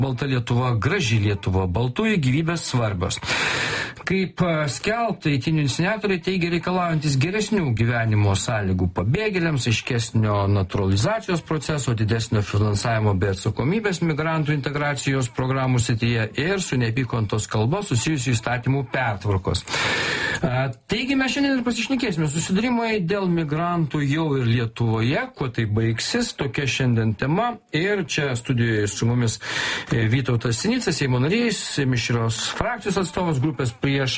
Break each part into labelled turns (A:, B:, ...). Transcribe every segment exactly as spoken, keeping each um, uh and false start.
A: balta Lietuva, graži Lietuva, baltųjų gyvybės svarbios. Kaip skelbta, eitynių iniciatoriai teigia reikalaujantis geresnių gyvenimo sąlygų pabėgėliams, aiškesnio naturalizacijos proceso, didesnio finansavimo bei atsakomybės migrantų integracijos programų srityje ir su neapykantos kalba susijusių įstatymų pertvarkos. Taigi mes šiandien ir pasišnekėsime. Susidūrimai dėl migrantų jau ir Lietuvoje, kuo tai baigsis, tokia šiandien tema. Ir čia studijoje su mumis Vytautas Sinica, Seimo narys, mišrios frakcijos atstovas, grupės prieš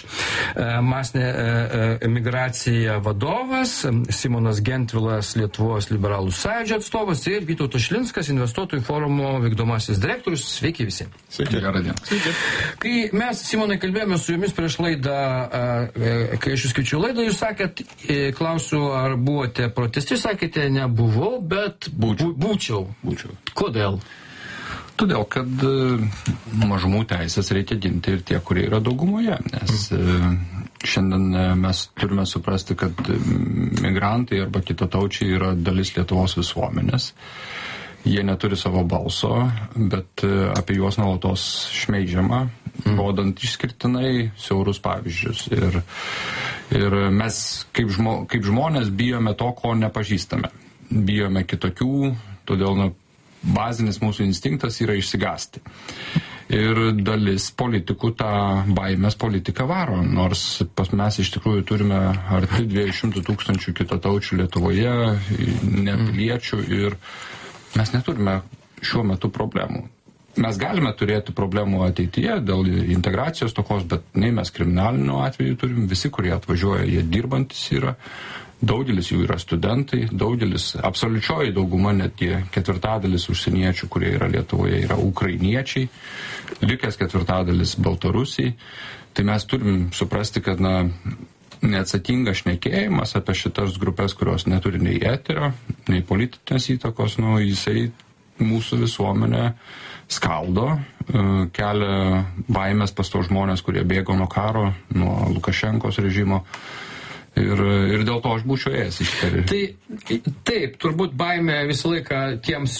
A: masinę emigraciją vadovas, Simonas Gentvilas, Lietuvos liberalų sąjūdžio atstovas ir Vytautas Šilinskas, investuotojų forumo vykdomasis direktorius. Sveiki visi.
B: Sveiki, gerą dieną.
A: Sveiki. Kai mes, Simonai, kalbėjome su jumis prieš laidą, kai aš jūs skaičiu laidą, jūs sakėt, klausiu, ar buvote proteste, sakėte, nebuvau, bet
B: būčiau.
A: būčiau.
B: Būčiau.
A: Kodėl?
B: Todėl, kad mažumų teisės reikia ginti ir tie, kurie yra daugumoje, nes šiandien mes turime suprasti, kad migrantai arba kitataučiai yra dalis Lietuvos visuomenės. Jie neturi savo balso, bet apie juos nuolatos šmeižiama, rodant išskirtinai siaurus pavyzdžius. Ir, ir mes kaip, žmo, kaip žmonės bijome to, ko nepažįstame. Bijome kitokių, todėl nu, bazinis mūsų instinktas yra išsigąsti. Ir dalis politikų tą baimės politiką varo, nors pas mes iš tikrųjų turime arti dviejų šimtų tūkstančių kitataučių Lietuvoje, nepiliečių, ir mes neturime šiuo metu problemų. Mes galime turėti problemų ateityje dėl integracijos tokos, bet nei mes kriminalinių atvejų turim, visi, kurie atvažiuoja, jie dirbantis yra. Daugelis jų yra studentai, daugelis, absoliučioji dauguma, net tie ketvirtadalis užsieniečių, kurie yra Lietuvoje, yra ukrainiečiai, likęs ketvirtadalis baltarusiai. Tai mes turim suprasti, kad na, neatsakingas šnekėjimas apie šitas grupės, kurios neturi nei eterio, nei politinės įtakos, nu, jisai mūsų visuomenę skaldo, kelia baimės pas tos žmonės, kurie bėgo nuo karo, nuo Lukašenkos režimo. Ir, ir dėl to aš būčiau ėjęs iš karių.
A: Tai taip, turbūt baimė visą laiką tiems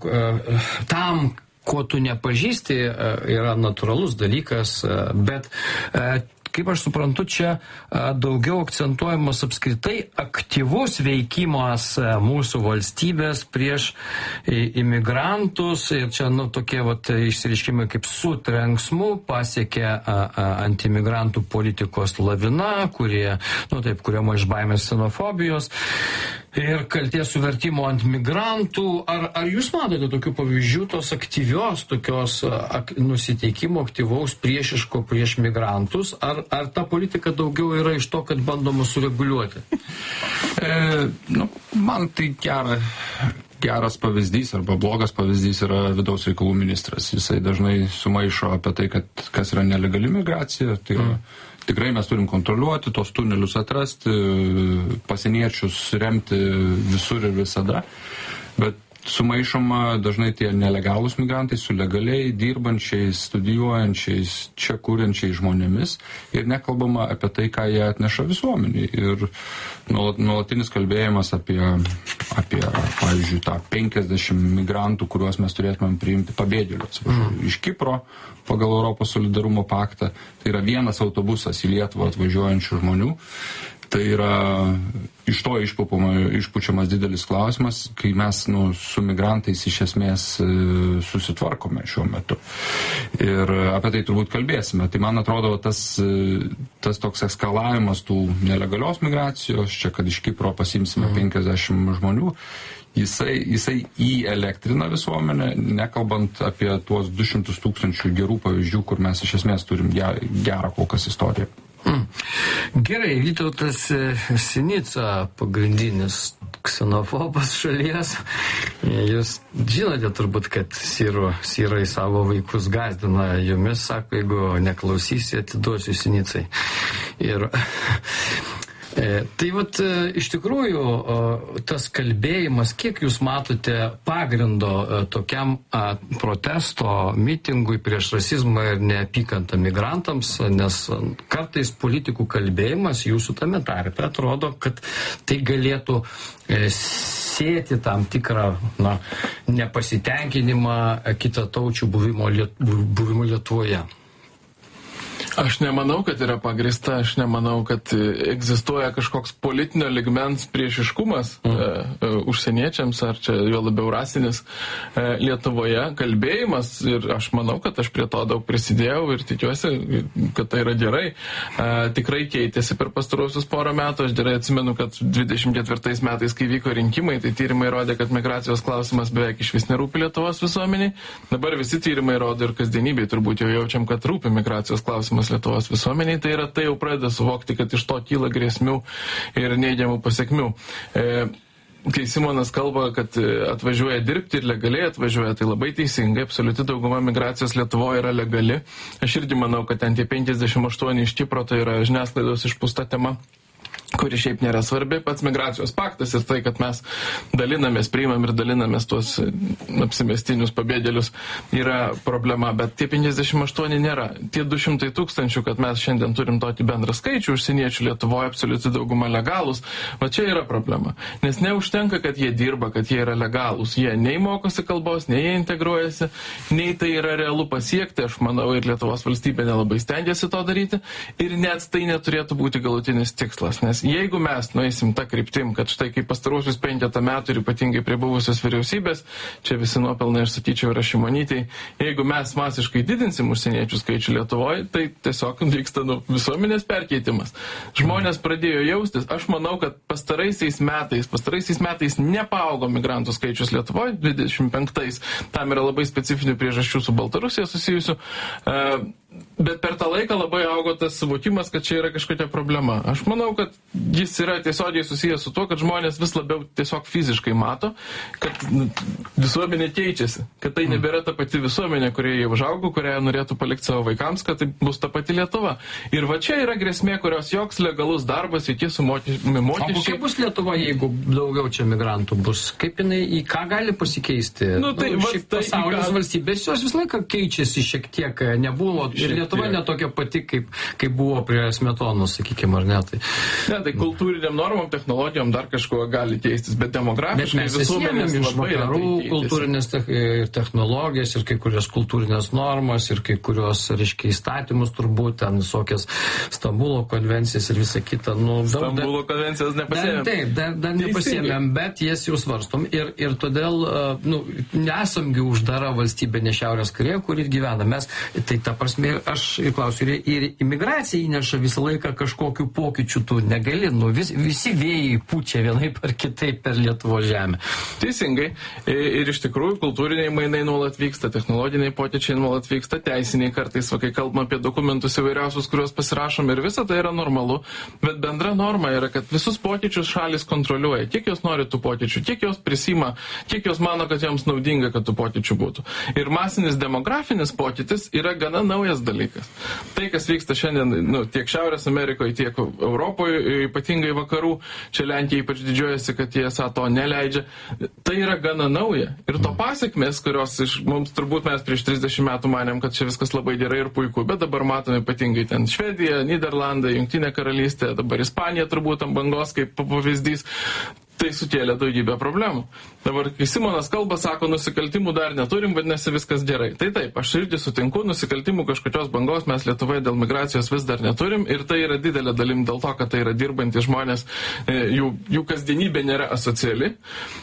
A: tam, ko tu nepažįsti, yra natūralus dalykas, bet kaip aš suprantu, čia daugiau akcentuojamas apskritai aktyvus veikimas mūsų valstybės prieš imigrantus ir čia, nu, tokie vat išsireiškimai kaip su trenksmu pasiekia antimigrantų politikos lavina, kurie, nu taip, kuriama iš baimės xenofobijos ir kalties suvertimo ant migrantų. Ar, ar jūs matote tokių pavyzdžių, tos aktyvios, tokios ak, nusiteikimo aktyvaus priešiško prieš migrantus, ar, ar ta politika daugiau yra iš to, kad bandoma sureguliuoti?
B: E, nu, man tai gera, geras pavyzdys arba blogas pavyzdys yra vidaus reikalų ministras. Jisai dažnai sumaišo apie tai, kad kas yra nelegali migracija, tai yra mm. Tikrai mes turim kontroliuoti, tos tunelius atrasti, pasieniečius remti visur ir visada, bet sumaišoma dažnai tie nelegalūs migrantai su legaliai dirbančiais, studijuojančiais, čia kuriančiais žmonėmis ir nekalbama apie tai, ką jie atneša visuomeniai. Ir nuolatinis kalbėjimas apie, apie pavyzdžiui, tą penkiasdešimt migrantų, kuriuos mes turėtumėm priimti pabėgėlių, atsiprašau, mm. iš Kipro pagal Europos solidarumo paktą. Tai yra vienas autobusas į Lietuvą atvažiuojančių žmonių. Tai yra iš to išpučiamas didelis klausimas, kai mes nu, su migrantais iš esmės susitvarkome šiuo metu. Ir apie tai turbūt kalbėsime. Tai man atrodo, tas, tas toks eskalavimas tų nelegalios migracijos, čia kad iš Kipro pasimsime penkiasdešimt žmonių, jisai, jisai įelektrina visuomenę, nekalbant apie tuos du šimtus tūkstančių gerų pavyzdžių, kur mes iš esmės turim gerą kol kas istoriją.
A: Mm. Gerai, Vytautas Sinica, pagrindinis ksenofobas šalies. Jūs žinote turbūt, kad sirų, sirai savo vaikus gazdina jumis, sako, jeigu neklausysi, atiduosiu Sinicai. Ir E, tai vat iš tikrųjų tas kalbėjimas, kiek jūs matote pagrindo tokiam a, protesto, mitingui prieš rasizmą ir neapykantą migrantams, nes kartais politikų kalbėjimas jūsų tame tarpe atrodo, kad tai galėtų e, sėti tam tikrą na, nepasitenkinimą kitataučių buvimo, Liet, buvimo Lietuvoje.
C: Aš nemanau, kad yra pagrįsta, aš nemanau, kad egzistuoja kažkoks politinio ligmens priešiškumas mm. e, e, užsieniečiams, ar čia jo labiau rasinis e, Lietuvoje. Kalbėjimas, ir aš manau, kad aš prie to daug prisidėjau ir tikiuosi, kad tai yra gerai. E, tikrai keitėsi per pastaruosius porą metų. Aš gerai atsimenu, kad dvidešimt ketvirtais metais, kai vyko rinkimai, tai tyrimai rodė, kad migracijos klausimas beveik iš vis nerūpi Lietuvos visuomeniai. Dabar visi tyrimai rodo ir kasdienybėj turbūt jau jaučiam, kad rūpi migracijos klausimas Lietuvos visuomeniai, tai yra tai jau pradeda suvokti, kad iš to kyla grėsmių ir neigiamų pasiekmių. E, kai Simonas kalba, kad atvažiuoja dirbti ir legaliai atvažiuoja, tai labai teisingai, absoliuti dauguma migracijos Lietuvoje yra legali. Aš irgi manau, kad ten tie penkiasdešimt aštuoni iš Kipro, tai yra žiniasklaidos išpūsta tema, kuri šiaip nėra svarbi, pats migracijos paktas ir tai, kad mes dalinamės, priimam ir dalinamės tuos apsimestinius pabėgėlius, yra problema, bet tie penkiasdešimt aštuoni nėra. Tie du šimtai tūkstančių, kad mes šiandien turim tokį bendrą skaičių užsieniečių Lietuvoje, absoliuti dauguma legalūs, va čia yra problema. Nes neužtenka, kad jie dirba, kad jie yra legalūs. Jie nei mokosi kalbos, nei jie integruojasi, nei tai yra realu pasiekti. Aš manau, ir Lietuvos valstybė nelabai stengiasi to daryti. Ir net tai neturėtų būti galutinis tikslas. Nes jeigu mes nueisim tą kryptim, kad štai kaip pastaruosius penketą metų ir ypatingai prie buvusios vyriausybės, čia visi nuopelnai, aš sakyčiau, yra Šimonytei, jeigu mes masiškai didinsim užsieniečių skaičių Lietuvoje, tai tiesiog vyksta nu, visuomenės perkeitimas. Žmonės pradėjo jaustis, aš manau, kad pastaraisiais metais, pastaraisiais metais nepaaugo migrantų skaičius Lietuvoje, dvidešimt penktais, tam yra labai specifinių priežasčių su Baltarusija susijusių, uh, bet per tą laiką labai augo tas suvokimas, kad čia yra kažkokia problema. Aš manau, kad jis yra tiesiogiai susijęs su tuo, kad žmonės vis labiau tiesiog fiziškai mato, kad visuomenė keičiasi, kad tai nebėra ta pati visuomenė, kurioje jie užaugo, kurią norėtų palikti savo vaikams, kad tai bus ta pati Lietuva. Ir va čia yra grėsmė, kurios joks legalus darbas, jokie sumokėmi mokesčiai. O kokia
A: bus Lietuva, jeigu daugiau čia migrantų bus? Kaip jinai, į ką gali pasikeisti?
C: Nu, tai,
A: nu,
C: va,
A: šiaip
C: tai
A: pasaulis
C: ką...
A: valstybės, jos visą laiką keičiasi šiek tiek, nebuvo. Ir Lietuva netokia pati, kaip, kaip buvo prie Smetonos, sakykime, ar ne. Tai,
C: ne, tai kultūriniam normom, technologijom dar kažkuo gali keistis, bet demografiškai
A: bet
C: visuomenės
A: iš
C: labai
A: vakarų kultūrinės te technologijas ir kai kurios kultūrinės normas ir kai kurios, reiškia, įstatymus turbūt, ten visokias Stambulo konvencijas ir visa kita. Nu,
C: Stambulo konvencijas nepasiėmėm.
A: Taip, dar, dar nepasiėmėm, bet jas jau svarstom ir, ir todėl, nu, nesamgi uždara valstybė, ne Šiaurės Korėja, kur ir gyvena. Mes, tai ta prasme, aš ir klausiu, ir, ir imigracija įneša visą laiką kažkokių pokyčių, tu negali, nu, vis, visi vėjai pučia vienaip ar kitaip per Lietuvos žemę.
C: Teisingai. Ir iš tikrųjų kultūriniai mainai nuolat vyksta, technologiniai pokyčiai nuolat vyksta, teisiniai kartais, va, kai kalbam apie dokumentus įvairiausius, kuriuos pasirašom ir visa tai yra normalu, bet bendra norma yra, kad visus pokyčius šalis kontroliuoja, kiek jos nori tų pokyčių, kiek jos prisima, kiek jos mano, kad joms naudinga, kad tų pokyčių būtų. Ir masinis demografinis pokytis yra gana naujas dalykas. Tai, kas vyksta šiandien, nu, tiek Šiaurės Amerikoje, tiek Europoje, ypatingai vakarų, čia Lenkija ypač didžiuojasi, kad jie esą to neleidžia, tai yra gana nauja. Ir to pasiekmės, kurios iš mums turbūt mes prieš trisdešimt metų manėm, kad čia viskas labai gerai ir puiku, bet dabar matome ypatingai ten Švedija, Niderlandai, Jungtinė karalystė, dabar Ispanija turbūt ant bangos kaip pavyzdys. Tai sukėlė daugybę problemų. Dabar, kai Simonas kalba, sako, nusikaltimų dar neturim, vadinasi viskas gerai. Tai taip, aš irgi sutinku, nusikaltimų kažkokios bangos mes Lietuvoje dėl migracijos vis dar neturim ir tai yra didelė dalim dėl to, kad tai yra dirbantys žmonės, jų, jų kasdienybė nėra asociali,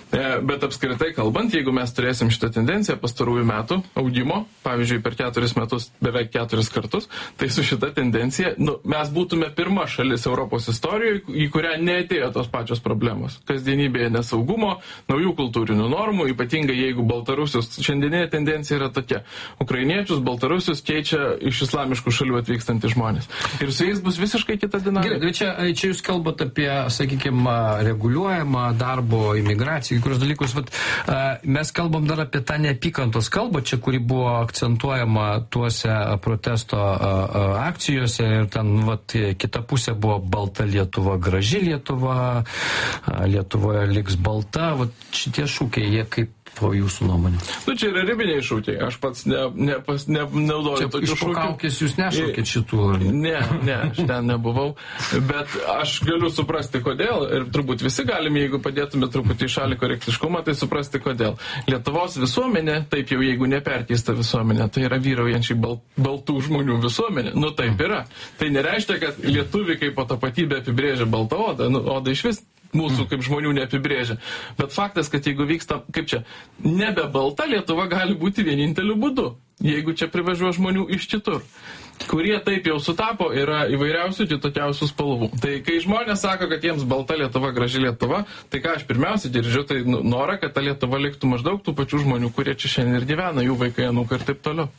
C: bet apskritai kalbant, jeigu mes turėsim šitą tendenciją pastarųjų metų augimo, pavyzdžiui, per keturis metus beveik keturis kartus, tai su šita tendencija, nu, mes būtume pirma šalis Europos istorijoje, į kurią neatėjo tos pačios problemos. Kasdien kasdienybėje nesaugumo, naujų kultūrinių normų, ypatingai jeigu Baltarusius, šiandieninė tendencija yra tokia. Ukrainiečius, Baltarusius keičia iš islamiškų šalių atvykstantys žmonės. Ir su jais bus visiškai kita dinamika.
A: Gerai, čia, čia jūs kalbate apie, sakykime, reguliuojamą darbo, imigraciją, kurios dalykus. Vat, mes kalbam dar apie tą neapykantos kalbą, čia, kuri buvo akcentuojama tuose protesto akcijose ir ten, vat, kita pusė buvo balta Lietuva, graži Lietuva, Lietuvoje liks balta, vat šitie šūkiai, jie kaip po jūsų nuomonė?
C: Nu, čia yra ribiniai šūkiai, aš pats ne, ne, pas, ne, naudoju tokių šūkių.
A: Iš po kaukės jūs nešaukėt šitų?
C: Ne, ne, aš ten nebuvau, bet aš galiu suprasti, kodėl, ir turbūt visi galime, jeigu padėtume truputį į šalį korektiškumą, tai suprasti, kodėl. Lietuvos visuomenė, taip jau jeigu neperkeista visuomenė, tai yra vyraujančiai bal, baltų žmonių visuomenė. Nu, taip yra. Tai nereiškia, kad lietuviai kaip po tapatybę apibrėžia baltą odą, nu, odą iš vis mūsų kaip žmonių neapibrėžia. Bet faktas, kad jeigu vyksta, kaip čia, nebe balta Lietuva gali būti vieninteliu būdu, jeigu čia privažiuoja žmonių iš kitur, kurie taip jau sutapo, yra įvairiausių kitokiausių spalvų. Tai kai žmonės sako, kad jiems balta Lietuva, graži Lietuva, tai ką aš pirmiausia girdžiu, tai norą, kad ta Lietuva liktų maždaug tų pačių žmonių, kurie čia šiandien ir gyvena, jų vaikai, anūkai ir taip toliau.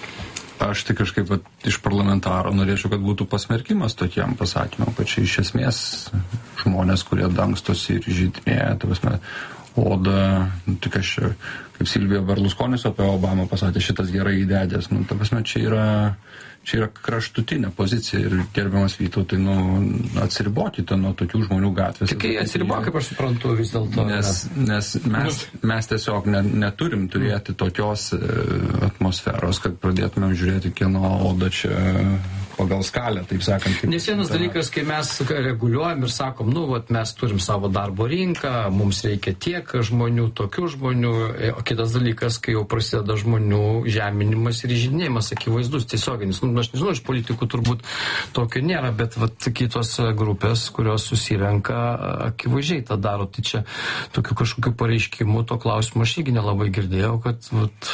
B: Aš tai kažkaip vat, iš parlamentaro norėčiau, kad būtų pasmerkimas tokiam pasakymam, kad čia iš esmės žmonės, kurie dangstosi ir žydinėja, tai prasme, oda, nu, tik aš, kaip Silvija Berlusconis apie Obamą pasakė, šitas gerai įdedęs, nu, ta prasme, čia yra, čia yra kraštutinė pozicija ir gerbiamas Vytautai, nu, atsiribokite nuo tokių žmonių gatvės.
A: Tik atsiribok, kaip aš suprantu, vis dėlto.
B: Nes, nes mes, mes tiesiog ne, neturim turėti tokios e, atmosferos, kad pradėtumėm žiūrėti, kieno oda čia pagal skalę, taip sakant. Kaip,
A: Nes vienas dalykas, kai mes reguliuojam ir sakom, nu, vat, mes turim savo darbo rinką, mums reikia tiek žmonių, tokių žmonių, o kitas dalykas, kai jau prasideda žmonių žeminimas ir žydinėjimas, akivaizdus, tiesioginis. Nu, aš nežinau, iš politikų turbūt tokio nėra, bet vat, kitos grupės, kurios susirenka, akivaizdžiai tą daro. Tai čia tokių kažkokių pareiškimų, to klausimo aš irgi nelabai girdėjau, kad vat,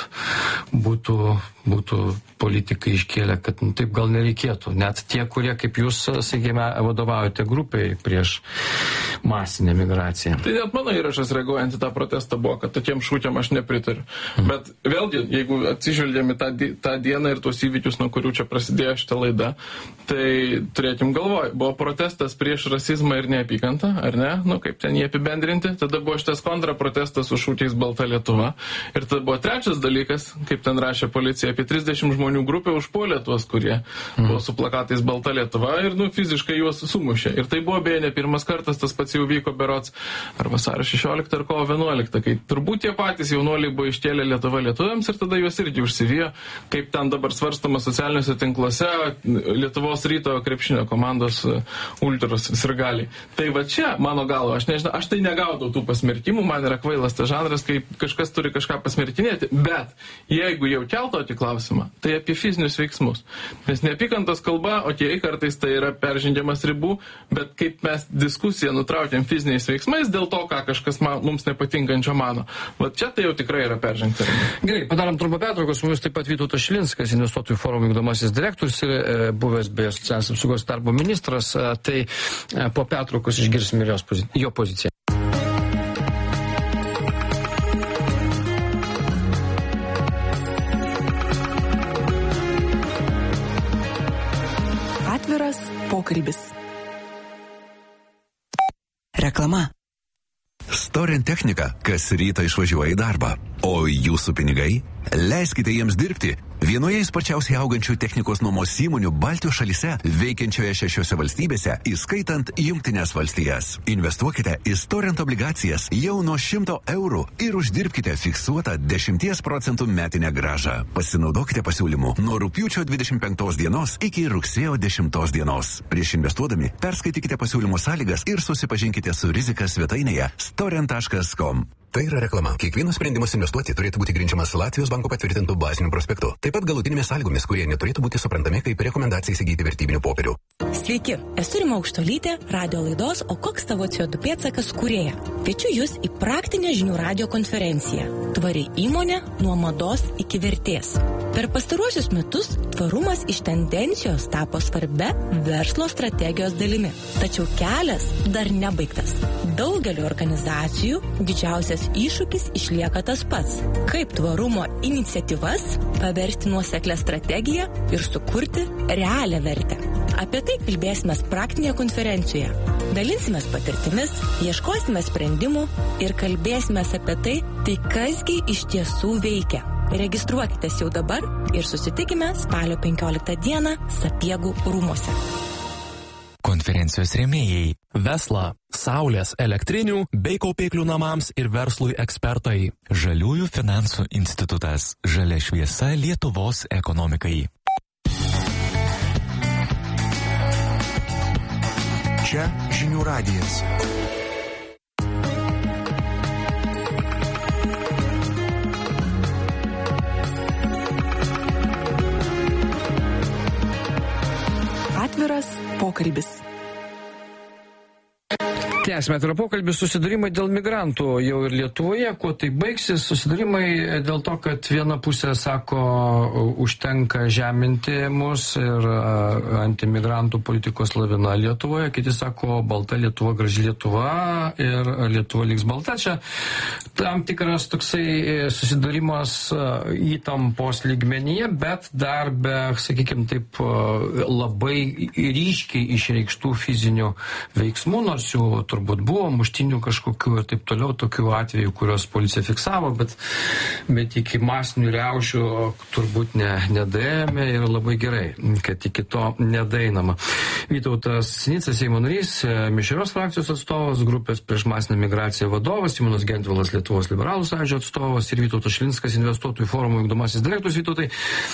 A: būtų, būtų politikai iškėlę, kad nu, taip gal nereikėtų. Net tie, kurie, kaip jūs, sakykime, vadovaujate grupiai prieš masinę migraciją.
C: Tai net mano įrašas reaguojant į tą protestą buvo, kad tokiem šūkiam aš nepritariu. Mm. Bet vėlgi, jeigu atsižvelgiam į tą, tą dieną ir tuos įvykius, nuo kurių čia prasidėjo šitą laidą, tai turėkim galvoj, buvo protestas prieš rasizmą ir neapykantą, ar ne? Nu, kaip ten jį apibendrinti. Tada buvo šitas kontraprotestas su šūkiais Balta Lietuva. Ir tada buvo trečias dalykas, kaip ten rašė policija, apie trisdešimt žmonių grupė užpuolė tuos, kurie mm. buvo su plakatais Balta Lietuva ir, nu, fiziškai juos sumušė. Ir tai buvo beje ne pirmas kartas, tas pats jau vyko berods ar vasario šešioliktą ar kovo vienuoliktą, kai turbūt tie patys jaunuoliai buvo iškėlę Lietuva lietuviams ir tada juos irgi užsivijo, kaip ten dabar svarstama socialiniuose tinkluose Lietuvos ryto krepšinio komandos ultros sirgaliai. Tai va čia, mano galva, aš nežinau, aš tai negaudau tų pasmerkimų, man yra kvailas tas žanras, kai kažkas turi kažką pasmerkinėti, bet jeigu jau kelto tokį klausimą, tai apie fizinius veiksmus. Nes neapykantos kalba, okei, okay, kartais tai yra peržengiamas ribų, bet kaip mes diskusiją nutraukiam fiziniais veiksmais dėl to, ką kažkas man, mums nepatinkančio mano. Va čia tai jau tikrai yra peržengta riba.
A: Gerai, padarom trumpą pertrauką, su mumis taip pat Vytautas Šilinskas, investuotojų forumo vykdomasis direktorius ir e, buvęs beje socialinės apsaugos darbo ministras. E, tai e, po pertraukos išgirsime jo, pozi jo poziciją.
D: Atviras pokalbis. Reklama.
E: Storint technika, kas rytą išvažiuoja į darbą, o jūsų pinigai? Leiskite jiems dirbti vienoje sparčiausiai augančių technikos nuomos įmonių Baltijos šalyse, veikiančioje šešiose valstybėse, įskaitant Jungtines valstijas. Investuokite į Storint obligacijas jau nuo šimto eurų ir uždirbkite fiksuotą dešimties procentų metinę grąžą. Pasinaudokite pasiūlymu nuo rugpjūčio dvidešimt penktos dienos iki rugsėjo dešimtos dienos. Prieš investuodami perskaitykite pasiūlymo sąlygas ir susipažinkite su rizika svetainėje storint taškas com. Tai yra reklama. Kiekvienas sprendimas investuoti turėtų būti grindžiamas Latvijos banko patvirtintų bazinių prospektų. Taip pat galutinėmis sąlygomis, kurie neturėtų būti suprantami kaip rekomendacija įsigyti vertybinių popierių.
F: Sveiki, esu Rima Aukštuolytė, radio laidos O koks tavo C O du pėdsakas kūrėja. Kviečiu jūs į praktinę žinių radio konferenciją Tvari įmonė nuo mados iki vertės. Per pastaruosius metus tvarumas iš tendencijos tapo svarbia verslo strategijos dalimi. Tačiau kelias dar nebaigtas. Daugeliu organizacijų didžiausias iššūkis išlieka tas pats. Kaip tvarumo iniciatyvas paversti nuoseklę strategiją ir sukurti realią vertę. Apie tai kalbėsime praktinėje konferencijoje. Dalinsimės patirtimis, ieškosime sprendimų ir kalbėsime apie tai, tai kasgi iš tiesų veikia. Registruokitės jau dabar ir susitikime spalio penkioliktą dieną Sapiegų rūmuose.
G: Konferencijos rėmėjai Vesla, Saulės elektrinių bei kaupiklių namams ir verslui ekspertai. Žaliųjų finansų institutas. Žalia šviesa Lietuvos ekonomikai.
H: Čia žinių radijas.
D: Atviras pokalbis.
A: Tęsime atvirą pokalbį. Susidūrimai dėl migrantų jau ir Lietuvoje. Kuo tai baigsis? Susidūrimai dėl to, kad viena pusė sako, užtenka žeminti mus ir antimigrantų politikos lavina Lietuvoje. Kiti sako, balta Lietuva, graži Lietuva ir Lietuva liks balta. Čia tam tikras toksai susidūrimas įtampos lygmenyje, bet dar be, sakykime taip, labai ryškiai išreikštų fizinių veiksmų, nors jų turbūt buvo muštinių kažkokių ir taip toliau, tokių atvejų, kurios policija fiksavo, bet, bet iki masinių riaušių turbūt ne, nedaėjome ir labai gerai, kad iki to nedaeinama. Vytautas Sinica, Seimo narys, Mišrios frakcijos atstovas, grupės prieš masinę migraciją vadovas, Simonas Gentvilas, Lietuvos liberalų sąjūdžio atstovas ir Vytautas Šilinskas, investuotojų forumo vykdomasis direktorius. Vytautai,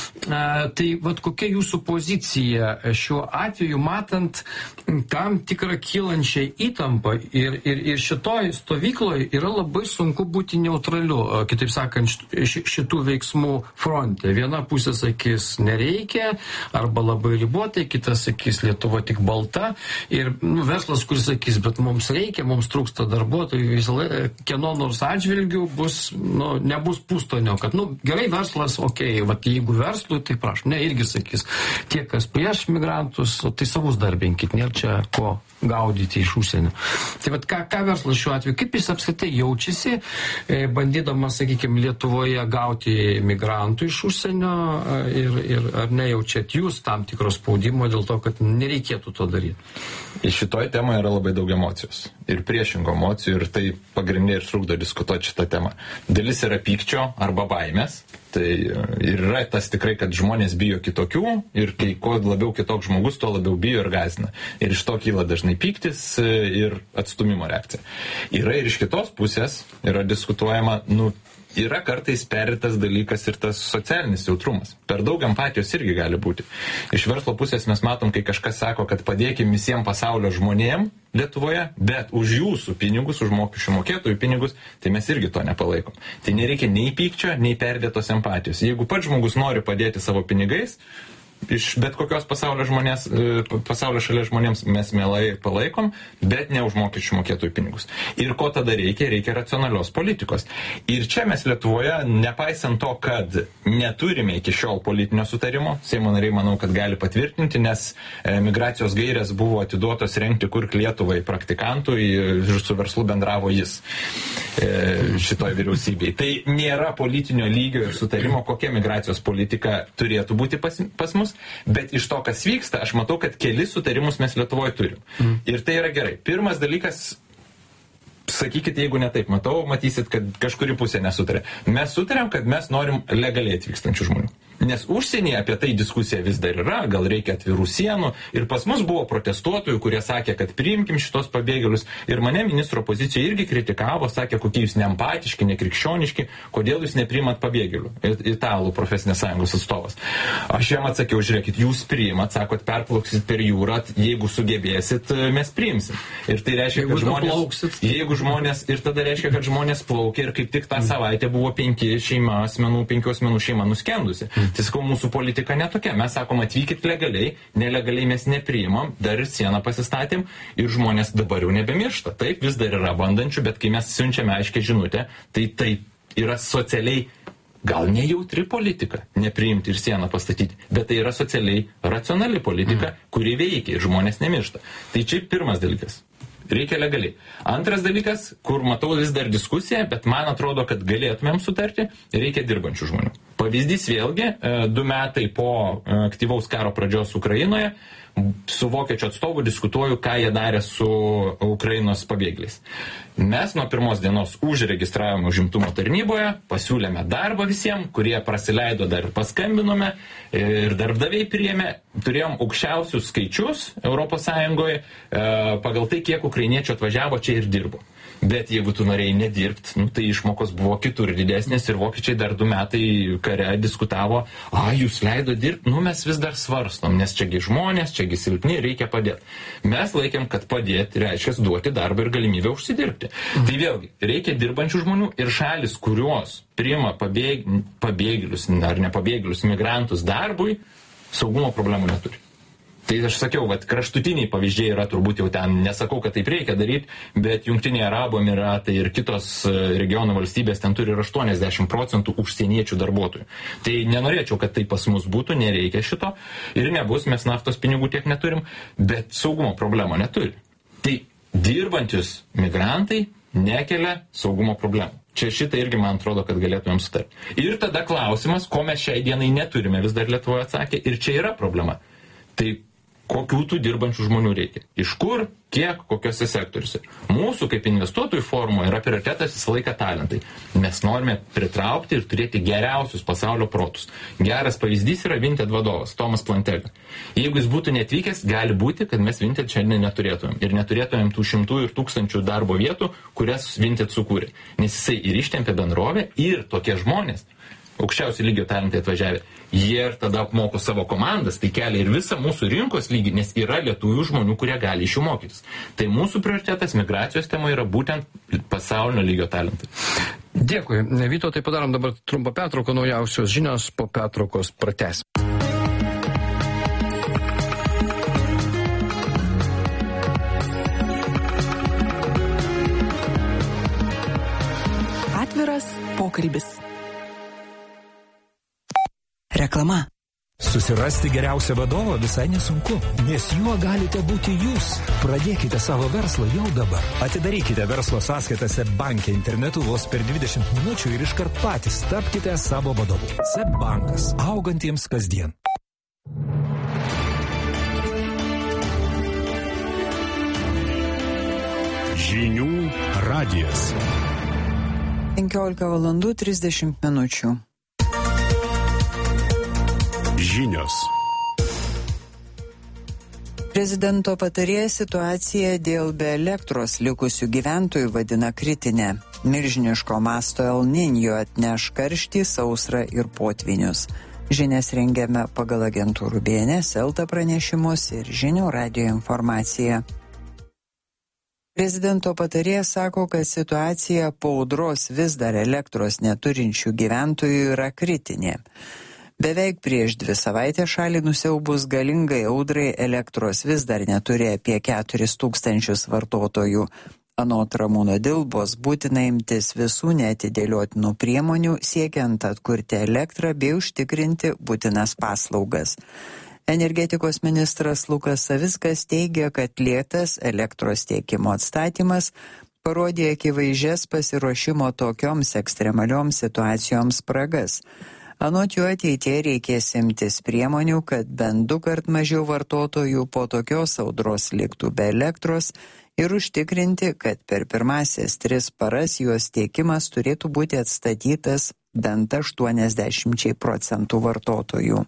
A: a, tai vat kokia jūsų pozicija šiuo atveju, matant tam tikrą kylančią įtampą ir, ir, ir šitoj stovykloje yra labai sunku būti neutraliu, kitaip sakant, šitų veiksmų fronte. Viena pusė sakys nereikia, arba labai ribotai, kitas sakys Lietuva tik balta ir nu, verslas, kuris sakys, bet mums reikia, mums trūksta darbuotojų, visą laiką, kieno nors atžvilgių bus, nu, nebus pustonio, kad, nu, gerai verslas, okei, okay, vat jeigu verslui, tai prašau, ne, irgi sakys, tie, kas prieš migrantus, tai savus darbinkit, nėra čia ko gaudyti iš užsienio. Tai vat ką, ką verslas šiuo atveju, kaip jis apskritai jaučiasi, e, bandydamas, sakykime, Lietuvoje gauti migrantų iš užsienio ir, ir ar nejaučiat jūs tam tikros spaudimo dėl to, kad nereikėtų to daryti?
I: Iš šitoj temoje yra labai daug emocijos ir priešingų emocijų ir tai pagrindinė ir trukdo diskutuoti šitą temą. Dalis yra pykčio arba baimės. Tai ir yra tas tikrai, kad žmonės bijo kitokių ir kai kuo labiau kitoks žmogus, tuo labiau bijo ir gąsdina. Ir iš to kyla dažnai pyktis ir atstumimo reakcija. Yra ir iš kitos pusės, yra diskutuojama, nu, yra kartais perritas dalykas ir tas socialinis jautrumas. Per daug empatijos irgi gali būti. Iš verslo pusės mes matom, kai kažkas sako, kad padėkim visiems pasaulio žmonėm Lietuvoje, bet už jūsų pinigus, už mokesčių mokėtojų pinigus, tai mes irgi to nepalaikom. Tai nereikia nei pykčio, nei perdėtos empatijos. Jeigu pats žmogus nori padėti savo pinigais, iš bet kokios pasaulio žmonės, pasaulio šalies žmonėms mes mielai palaikom, bet ne už mokesčių mokėtojų pinigus. Ir ko tada reikia? Reikia racionalios politikos. Ir čia mes Lietuvoje, nepaisant to, kad neturime iki šiol politinio sutarimo, Seimo nariai manau, kad gali patvirtinti, nes migracijos gairės buvo atiduotos rengti kurk Lietuvai praktikantui ir su verslu bendravo jis šitoj vyriausybei. Tai nėra politinio lygio ir sutarimo, kokia migracijos politika turėtų būti pas, pas mus. Bet iš to, kas vyksta, aš matau, kad kelis sutarimus mes Lietuvoje turim. Mm. Ir tai yra gerai. Pirmas dalykas, sakykite, jeigu ne taip matau, matysit, kad kažkuri pusė nesutarė. Mes sutarėm, kad mes norim legaliai atvykstančių žmonių. Nes užsienyje apie tai diskusija vis dar yra, gal reikia atvirų sienų. Ir pas mus buvo protestuotojų, kurie sakė, kad priimkim šitos pabėgėlius. Ir mane ministro pozicija irgi kritikavo, sakė, kokie jūs neempatiški, nekrikščioniški, kodėl jūs nepriimat pabėgėlių. Italų profesinės sąjungos atstovas. Aš jam atsakiau, žiūrėkit, jūs priimat, sakot, perplauksit per jūrą, jeigu sugebėsit, mes priimsim. Ir tai reiškia, kad žmonės, jeigu žmonės, ir tada reiškia, kad žmonės plaukia ir kaip tik tą savaitę buvo penki šeima asmenų, penkių asmenų šeima nuskendusi. Tai sakau, mūsų politika netokia. Mes sakom, atvykit legaliai, nelegaliai mes nepriimam, dar ir sieną pasistatėm ir žmonės dabar jau nebemiršta. Taip, vis dar yra bandančių, bet kai mes siunčiame aiškiai žinutę, tai taip yra socialiai gal nejautri politika, nepriimti ir sieną pastatyti, bet tai yra socialiai racionali politika, kuri veikia ir žmonės nemiršta. Tai čia pirmas dalykas. Reikia legaliai. Antras dalykas, kur matau vis dar diskusiją, bet man atrodo, kad galėtumėm sutarti, reikia dirbančių žmonių. Pavyzdys vėlgi, du metai po aktyvaus karo pradžios Ukrainoje, su vokiečių atstovu diskutuoju, ką jie darė su Ukrainos pabėgėliais. Mes nuo pirmos dienos užregistravome užimtumo tarnyboje, pasiūlėme darbą visiems, kurie prasileido, dar paskambinome ir darbdaviai priėmė, turėjom aukščiausius skaičius Europos Sąjungoje pagal tai, kiek ukrainiečių atvažiavo čia ir dirbo. Bet jeigu tu norėjai nedirbti, nu, tai išmokos buvo kitur didesnės ir vokiečiai dar du metai kare diskutavo, a, jūs leido dirbti, nu mes vis dar svarstom, nes čiagi žmonės, čiagi silpni, reikia padėti. Mes laikėm, kad padėti reiškia duoti darbą ir galimybę užsidirbti. Mhm. Tai vėlgi, reikia dirbančių žmonių ir šalis, kurios priima pabėg... pabėgėlius ar nepabėgėlius, migrantus darbui, saugumo problemų neturi. Tai aš sakiau, vat, kraštutiniai pavyzdžiai yra turbūt jau ten, nesakau, kad taip reikia daryti, bet Jungtiniai Arabų Emiratai ir kitos regiono valstybės ten turi ir aštuoniasdešimt procentų užsieniečių darbuotojų. Tai nenorėčiau, kad tai pas mus būtų, nereikia šito ir nebus, mes naftos pinigų tiek neturim, bet saugumo problemų neturi. Tai dirbantis migrantai nekelia saugumo problemų. Čia šitą irgi, man atrodo, kad galėtumėm sutarti. Ir tada klausimas, ko mes šiai dienai neturime, vis dar Lietuvoje atsakė, ir čia yra problema. Tai kokių tų dirbančių žmonių reikia. Iš kur, kiek, kokiuose sektoriuose. Mūsų kaip investuotojų forumo yra prioritetas visą laiką talentai. Mes norime pritraukti ir turėti geriausius pasaulio protus. Geras pavyzdys yra Vinted vadovas, Tomas Plantega. Jeigu jis būtų neatvykęs, gali būti, kad mes Vinted šiandien neturėtumėm. Ir neturėtumėm tų šimtų ir tūkstančių darbo vietų, kurias Vinted sukūrė. Nes jisai ir ištempė bendrovę ir tokie žmonės, aukščiausio lygio talentai atvažiavę, jie ir tada apmoko savo komandas, tai kelia ir visą mūsų rinkos lygį, nes yra lietuvių žmonių, kurie gali iš jų mokytis. Tai mūsų prioritetas migracijos tema yra būtent pasaulinio lygio talentai.
A: Dėkui. Vyto, tai padarom dabar trumpą pertrauką, naujausios žinios, po pertraukos pratęsim.
D: Atviras pokalbis.
H: Reklama.
J: Susirasti geriausią vadovą visai nesunku, nes juo galite būti jūs. Pradėkite savo verslą jau dabar. Atidarykite verslo sąskaitą SEB banke internetu vos per dvidešimt minučių ir iškart patys tapkite savo vadovu. SEB bankas. Augantiems kasdien.
K: Žinių radijas.
L: penkiolika valandų trisdešimt minučių.
K: Žinios.
L: Prezidento patarėjas situaciją dėl be elektros likusių gyventojų vadina kritinę. Milžiniško masto El Niño atneš karštį, sausrą ir potvinius. Žinias rengiame pagal agentūrų B N S, Elta pranešimus ir Žinių radijo informaciją. Prezidento patarėjas sako, kad situacija po audros vis dar elektros neturinčių gyventojų yra kritinė. Beveik prieš dvi savaitės šalį nusiaubus galingai audrai elektros vis dar neturi apie keturis tūkstančius vartotojų. Anot Ramūno Dilbos būtina imtis visų neatidėliotinų priemonių siekiant atkurti elektrą bei užtikrinti būtinas paslaugas. Energetikos ministras Lukas Savickas teigia, kad lėtas elektros tiekimo atstatymas parodė akivaizdžias pasiruošimo tokioms ekstremalioms situacijoms spragas. Anot jo ateityje reikės imtis priemonių, kad bent du kart mažiau vartotojų po tokios audros liktų be elektros ir užtikrinti, kad per pirmasias tris paras jos tiekimas turėtų būti atstatytas bent aštuoniasdešimčiai procentų vartotojų.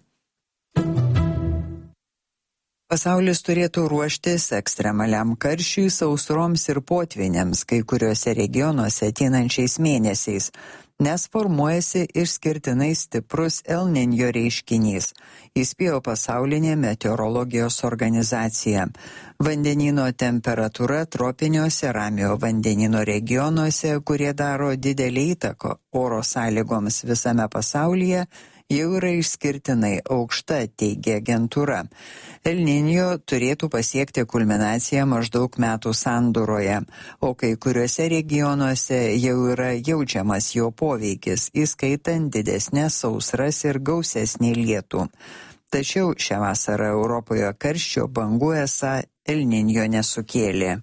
L: Pasaulis turėtų ruoštis ekstremaliam karščiui, sausroms ir potviniams kai kuriuose regionuose ateinančiais mėnesiais, nes formuojasi išskirtinai stiprus El Niño reiškinys, įspėjo pasaulinė meteorologijos organizacija. Vandenyno temperatūra tropiniuose Ramiojo vandenyno regionuose, kurie daro didelį įtaką oro sąlygoms visame pasaulyje, jau yra išskirtinai aukšta, teigia agentūra. El Niño turėtų pasiekti kulminaciją maždaug metų sandūroje, o kai kuriuose regionuose jau yra jaučiamas jo poveikis, įskaitant didesnės sausras ir gausesnį lietų. Tačiau šią vasarą Europoje karščio bangų esą El Niño nesukėlė.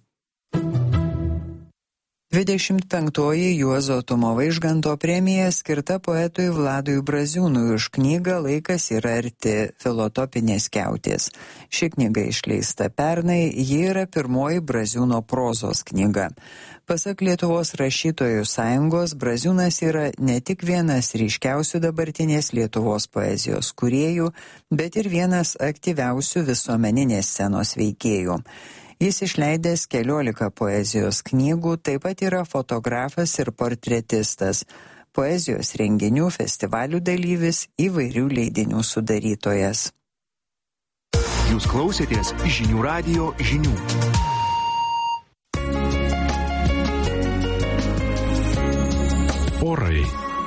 L: dvidešimt penktoji Juozo Tumo Vaižganto premija skirta poetui Vladui Braziūnui už knygą Laikas yra arti filotopinės skiautės. Ši knyga išleista pernai, ji yra pirmoji Braziūno prozos knyga. Pasak Lietuvos rašytojų sąjungos, Braziūnas yra ne tik vienas ryškiausių dabartinės Lietuvos poezijos kūrėjų, bet ir vienas aktyviausių visuomeninės scenos veikėjų. Jis išleidęs keliolika poezijos knygų, taip pat yra fotografas ir portretistas, poezijos renginių festivalių dalyvis, įvairių leidinių sudarytojas.
H: Jūs klausėtės Žinių radijo žinių.
K: Orai.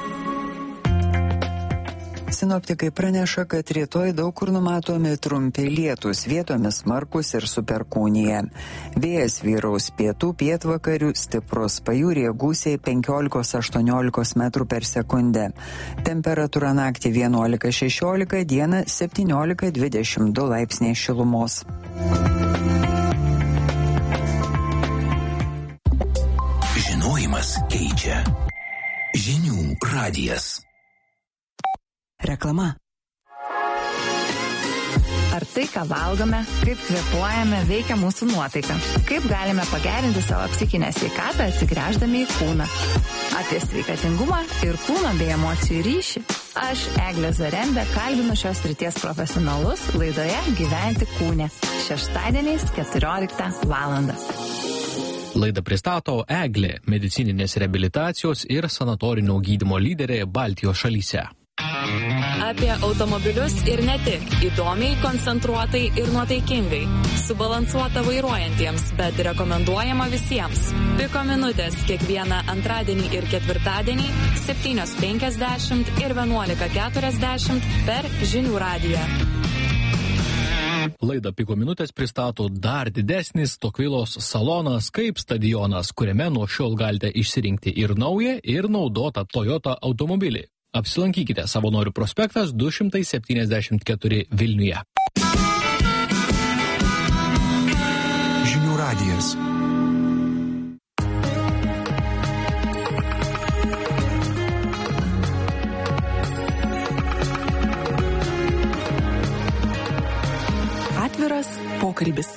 L: Sinoptikai praneša, kad rytoj daug kur numatomi trumpi lietūs, vietomis smarkus ir su perkūnija. Vėjas vyraus pietų pietvakarių, stiprus, pajūryje gūsiai penkiolika aštuoniolika metrų per sekundę. Temperatūra naktį vienuolika šešiolika, dieną septyniolika dvidešimt du laipsniai šilumos.
E: Žinojimas keičia. Žinių radijas.
D: Reklama.
M: Ar tai, ką valgome, kaip kvėpuojame, veikia mūsų nuotaiką? Kaip galime pagerinti savo psichinę sveikatą atsigręždami į kūną? Apie sveikatingumą ir kūno bei emocijų ryšį. Aš, Eglė Zarembė, kalbinu šios srities profesionalus laidoje Gyventi kūne. Šeštadieniais keturioliktą valandą.
G: Laidą pristato Eglė, medicininės reabilitacijos ir sanatorinio gydymo lyderė Baltijos šalyse.
N: Apie automobilius ir ne tik, įdomiai, koncentruotai ir nuotaikingai. Subalansuota vairuojantiems, bet rekomenduojama visiems. Piko minutės kiekvieną antradienį ir ketvirtadienį septynios penkiasdešimt ir vienuolika keturiasdešimt per Žinių radiją.
G: Laidą Piko minutės pristato dar didesnis Tokvilos salonas kaip stadionas, kuriame nuo šiol galite išsirinkti ir naują, ir naudotą Toyota automobilį. Apsilankykite Savanorių prospektas du šimtai septyniasdešimt keturi Vilniuje.
H: Žinių radijas.
D: Atviras pokalbis.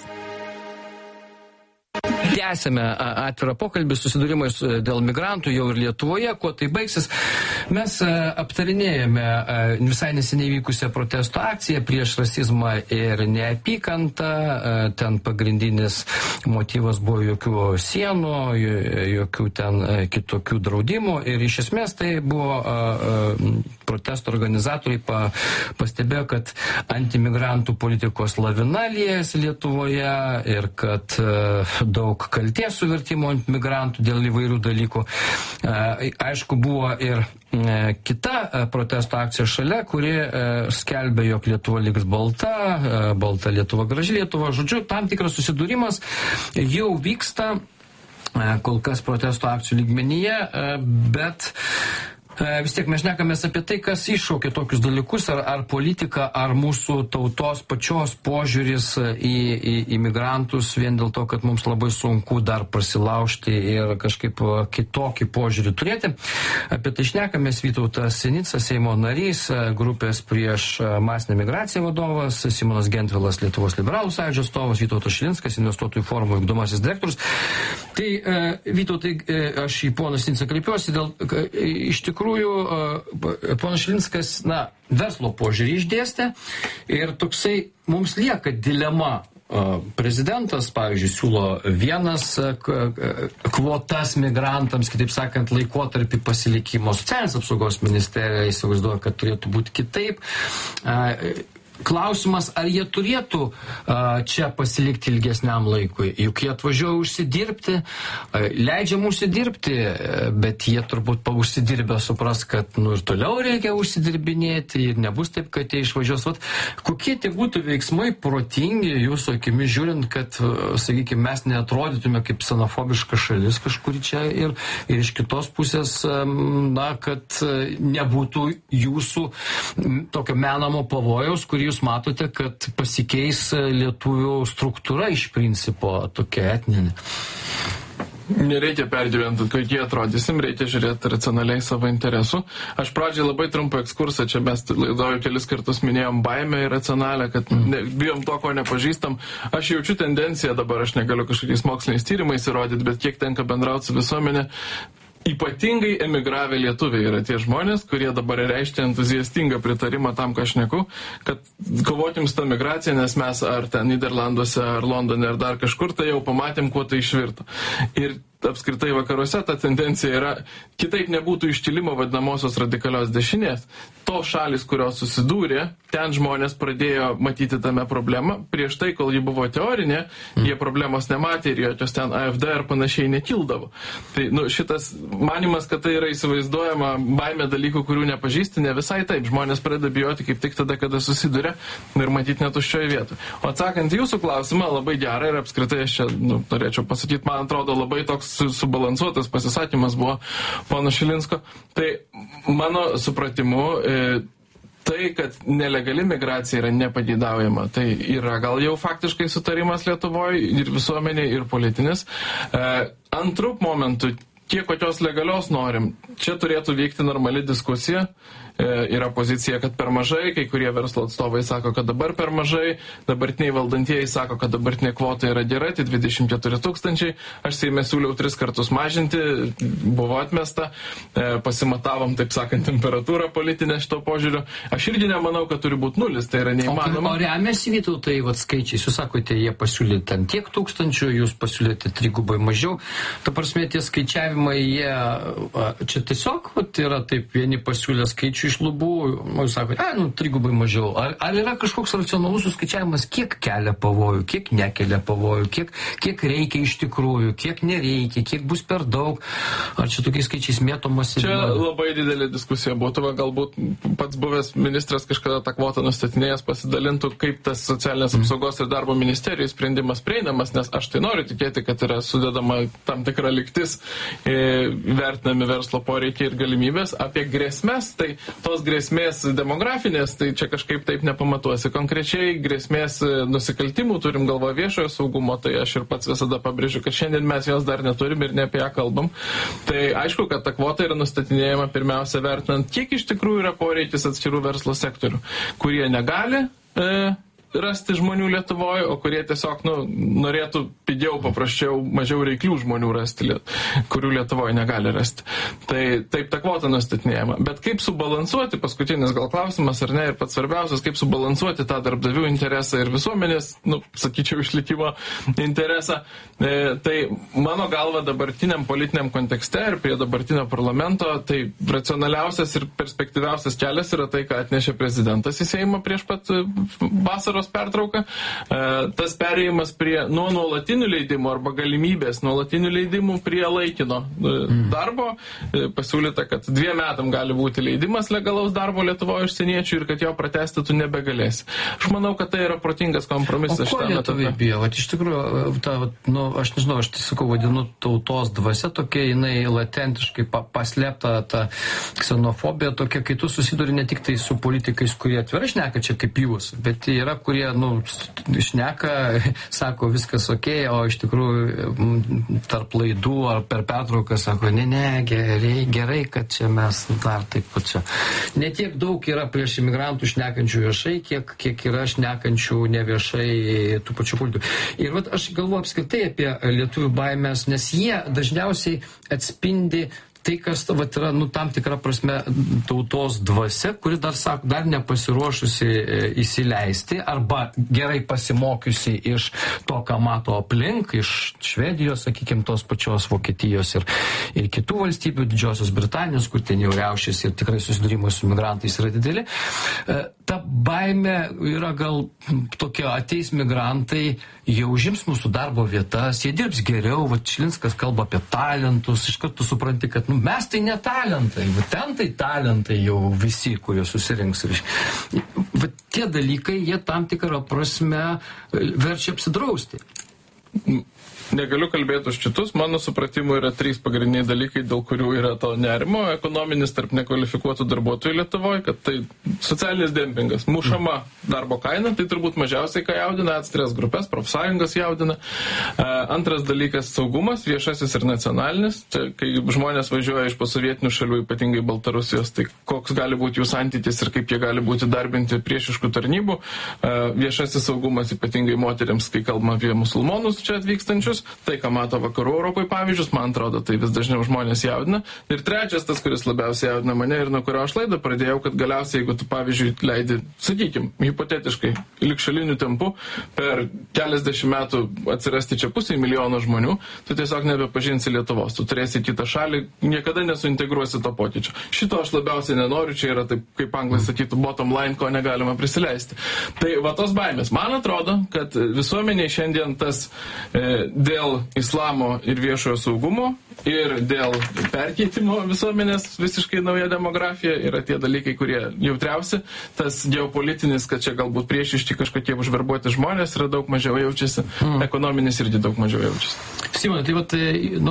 A: Tęsėme atvirą pokalbį, susidūrimais dėl migrantų jau ir Lietuvoje, kuo tai baigsis. Mes aptarinėjame visai neseniai vykusią protesto akciją prieš rasizmą ir neapykantą. Ten pagrindinis motyvas buvo jokių sienų, jokių ten kitokių draudimų. Ir iš esmės tai buvo protesto organizatoriai pastebėjo, kad antimigrantų politikos lavina liejasi Lietuvoje ir kad daug kalties suvertimo ant migrantų dėl įvairių dalykų. Aišku, buvo ir kita protesto akcija šalia, kuri skelbė, jog Lietuva liks balta, balta Lietuva, graži Lietuva. Žodžiu, tam tikras susidūrimas jau vyksta kol kas protesto akcijų lygmenyje, bet vis tiek mes šnekamės apie tai, kas iššaukė tokius dalykus, ar, ar politika, ar mūsų tautos pačios požiūris į, į imigrantus, vien dėl to, kad mums labai sunku dar prasilaužti ir kažkaip kitokį požiūrį turėti. Apie tai šnekamės. Vytautas Sinica, Seimo narys, grupės prieš masinę migraciją vadovas, Simonas Gentvilas, Lietuvos liberalų sąjūdžio atstovas, Vytautas Šilinskas, investuotojų forumo vykdomasis direktorius. Tai, Vytautai, aš į poną Sinicą kreipiuosi, dėl iš tikrųjų ponas Šilinskas, na, verslo požiūrį išdėstė ir toksai mums lieka dilema. Prezidentas, pavyzdžiui, siūlo vienas kvotas migrantams, kitaip sakant, laikotarpį pasilikimo. Socialinės apsaugos ministerija įsivaizduoja, kad turėtų būti kitaip. klausimas, ar jie turėtų uh, čia pasilikti ilgesniam laikui. Juk jie atvažiuoja užsidirbti, uh, leidžiam užsidirbti, uh, bet jie turbūt paužsidirbę supras, kad nu, ir toliau reikia užsidirbinėti ir nebus taip, kad jie išvažiuos. Vat, kokie tie būtų veiksmai protingi jūsų akimis žiūrint, kad, uh, sakykime, mes neatrodytume kaip xenofobiška šalis kažkur čia ir, ir iš kitos pusės, um, na, kad uh, nebūtų jūsų m, tokio menamo pavojaus, kurį jūs matote, kad pasikeis lietuvių struktūra iš principo tokia etninė.
C: Nereikia pergyventi, kokie atrodysim, reikia žiūrėti racionaliai savo interesų. Aš pradžiai labai trumpą ekskursą, čia mes laidoju kelis kartus minėjom baimę ir racionalę, kad ne, bijom to, ko nepažįstam. Aš jaučiu tendenciją dabar, aš negaliu kažkokiais moksliniais tyrimais įrodyti, bet kiek tenka bendrauti su visuomenė. Ypatingai emigravę lietuviai yra tie žmonės, kurie dabar reiškia entuziastingą pritarimą tam, ką aš neku, kad kovokim su tą migraciją, nes mes ar ten Niderlanduose, ar Londone, ar dar kažkur, tai jau pamatėm, kuo tai išvirto. Ir apskritai vakaruose ta tendencija yra, kitaip nebūtų iškilimo vadinamosios radikalios dešinės. To šalis, kurios susidūrė, ten žmonės pradėjo matyti tame problemą. Prieš tai, kol ji buvo teorinė, mm. jie problemos nematė ir jokios ten A F D ar panašiai nekildavo. Tai nu, šitas manimas, kad tai yra įsivaizduojama baimė dalykų, kurių nepažįsti, ne visai taip. Žmonės pradeda bijoti kaip tik tada, kada susiduria ir matyti netuščioje vietoje. O atsakant į jūsų klausimą, labai gerai ir apskritai aš čia nu, norėčiau pasakyti, man atrodo labai toks subalansuotas pasisakymas buvo pono Šilinsko. Tai mano supratimu, e, tai, kad nelegali migracija yra nepageidaujama, tai yra gal jau faktiškai sutarimas Lietuvoje ir visuomenė, ir politinis. E, antrų momentų, kiek kokios legalios norim, čia turėtų vykti normali diskusija. Yra pozicija, kad per mažai, kai kurie verslo atstovai sako, kad dabar per mažai, dabartiniai valdantieji sako, kad dabartinė kvota yra gera, tai dvidešimt keturi tūkstančiai, aš Seime siūliau tris kartus mažinti, buvo atmesta, pasimatavom, taip sakant, temperatūrą politinę šito požiūriu. Aš irgi nemanau, kad turi būti nulis, tai yra neįmanoma.
A: O, o remiasi Vytautai, vat skaičiais, jūs sakote, jie pasiūlė ten tiek tūkstančių, jūs pasiūlėte trigubai mažiau, ta prasme tie skaičiavimai, jie čia tiesiog vat, yra taip, vieni pasiūlė skaičių iš lubų, jūs sakote, a, nu, trigubai mažiau. Ar, ar yra kažkoks racionalus suskaičiavimas, kiek kelia pavojų, kiek nekelia pavojų, kiek, kiek reikia iš tikrųjų, kiek nereikia, kiek bus per daug, ar čia tokiais skaičiais mėtomas?
C: Čia labai didelė diskusija būtų, va, galbūt pats buvęs ministras kažkada tą kvotą nustatinėjęs pasidalintų, kaip tas socialinės apsaugos ir darbo ministerijos sprendimas prieinamas, nes aš tai noriu tikėti, kad yra sudedama tam tikra lygtis, e, vertinami verslo poreikiai ir galimybės. Apie grėsmės, tai tos grėsmės demografinės, tai čia kažkaip taip nepamatuosi. Konkrečiai grėsmės nusikaltimų turim galvo viešojo saugumo, tai aš ir pats visada pabrėžiu, kad šiandien mes jos dar neturim ir ne apie ją kalbam. Tai aišku, kad ta kvota yra nustatinėjama pirmiausia vertinant, kiek iš tikrųjų yra poreikis atskirų verslo sektorių, kurie negali e, rasti žmonių Lietuvoje, o kurie tiesiog nu, norėtų pigiau, paprasčiau, mažiau reiklių žmonių rasti, kurių Lietuvoje negali rasti. Tai taip ta kvota nustatinėjama. Bet kaip subalansuoti, paskutinis gal klausimas, ar ne, ir pats svarbiausias, kaip subalansuoti tą darbdavių interesą ir visuomenės, nu, sakyčiau, išlikimo interesą, e, tai mano galva dabartiniam politiniam kontekste ir prie dabartinio parlamento, tai racionaliausias ir perspektyviausias kelias yra tai, ką atnešė prezidentas į Seimą prieš pat vasaros pertrauką. E, tas perėjimas prie nuo nuolatinių leidimų arba galimybės nuolatinių leidimų prie laikino e, darbo. E, pasiūlyta, kad dviem metam gali būti leidimas legalaus darbo Lietuvoje užsieniečių ir kad jo pratesti tu nebegalėsi. Aš manau, kad tai yra protingas kompromisas.
A: O ko lietuviai bijo? Vat iš tikrųjų, ta, nu, aš nežinau, aš tai sakau, vadinu tautos dvasia tokia, jinai latentiškai pa, paslėpta ta ksenofobija tokia, kai tu susiduri ne tik tai su politikais, kurie atvirai šneka čia kaip jūs, bet yra kurie, nu, šneka, sako viskas okei, okay, o iš tikrųjų tarp laidų ar per pertrauką sako, ne, ne, gerai, gerai, kad čia mes dar taip pat čia. Ne tiek daug yra prieš imigrantų šnekančių viešai, kiek, kiek yra šnekančių neviešai tų pačių politikų. Ir vat aš galvoju apskritai apie lietuvių baimės, nes jie dažniausiai atspindi tai, kas vat, yra, nu, tam tikra prasme tautos dvasia, kuri dar, sako, dar nepasiruošusi e, įsileisti arba gerai pasimokiusi iš to, ką mato aplink, iš Švedijos, sakykime, tos pačios Vokietijos ir, ir kitų valstybių, Didžiosios Britanijos, kur ten jau riaušės ir tikrai susidūrimai su migrantais yra dideli. E, ta baimė yra gal tokia, ateis migrantai, jie užims mūsų darbo vietas, jie dirbs geriau, va Šilinskas kalba apie talentus, iš karto supranti, kad nu, mes tai ne talentai, va ten tai talentai jau visi, kurie susirinks. Va tie dalykai, jie tam tikrą prasme verčia apsidrausti.
C: Negaliu kalbėti už kitus, mano supratimu yra trys pagrindiniai dalykai, dėl kurių yra to nerimo. Ekonominis tarp nekvalifikuotų darbuotojų Lietuvoje, kad tai socialinis dempingas, mušama darbo kaina, tai turbūt mažiausiai ką jaudina, atskiras grupės, profsąjungas jaudina. Antras dalykas - saugumas, viešasis ir nacionalinis. Čia, kai žmonės važiuoja iš posovietinių šalių, ypatingai Baltarusijos, tai koks gali būti jų santykis ir kaip jie gali būti darbinti priešiškų tarnybų. Viešasis saugumas, ypatingai moteriams, kai kalbame apie musulmonus čia atvykstančius. Tai, ką mato vakarų Europoje pavyzdžius, man atrodo, tai vis dažniau žmonės jaudina. Ir trečias, tas, kuris labiausiai jaudina mane ir nuo kurio aš laidą pradėjau, kad galiausiai, jeigu tu, pavyzdžiui, leidi, sakykim, hipotetiškai, likšaliniu tempu, per keliasdešimt metų atsirasti čia pusė milijono žmonių, tu tiesiog nebepažinsi Lietuvos. Tu turėsi kitą šalį, niekada nesuintegruosi to pokyčio. Šito aš labiausiai nenoriu, čia yra taip, kaip anglai sakytų, bottom line, ko negalima prisileisti. Tai va tos baimės. Man atrodo, kad visuomeniai šiandien tas e, dėl islamo ir viešojo saugumo ir dėl perkeitimo visuomenės visiškai nauja demografija yra tie dalykai, kurie jautriausi. Tas geopolitinis, kad čia galbūt priešiški kažkokie užverbuoti žmonės yra daug mažiau jaučiasi. Mm. Ekonominis irgi daug mažiau jaučiasi.
A: Simonai, tai vat, nu,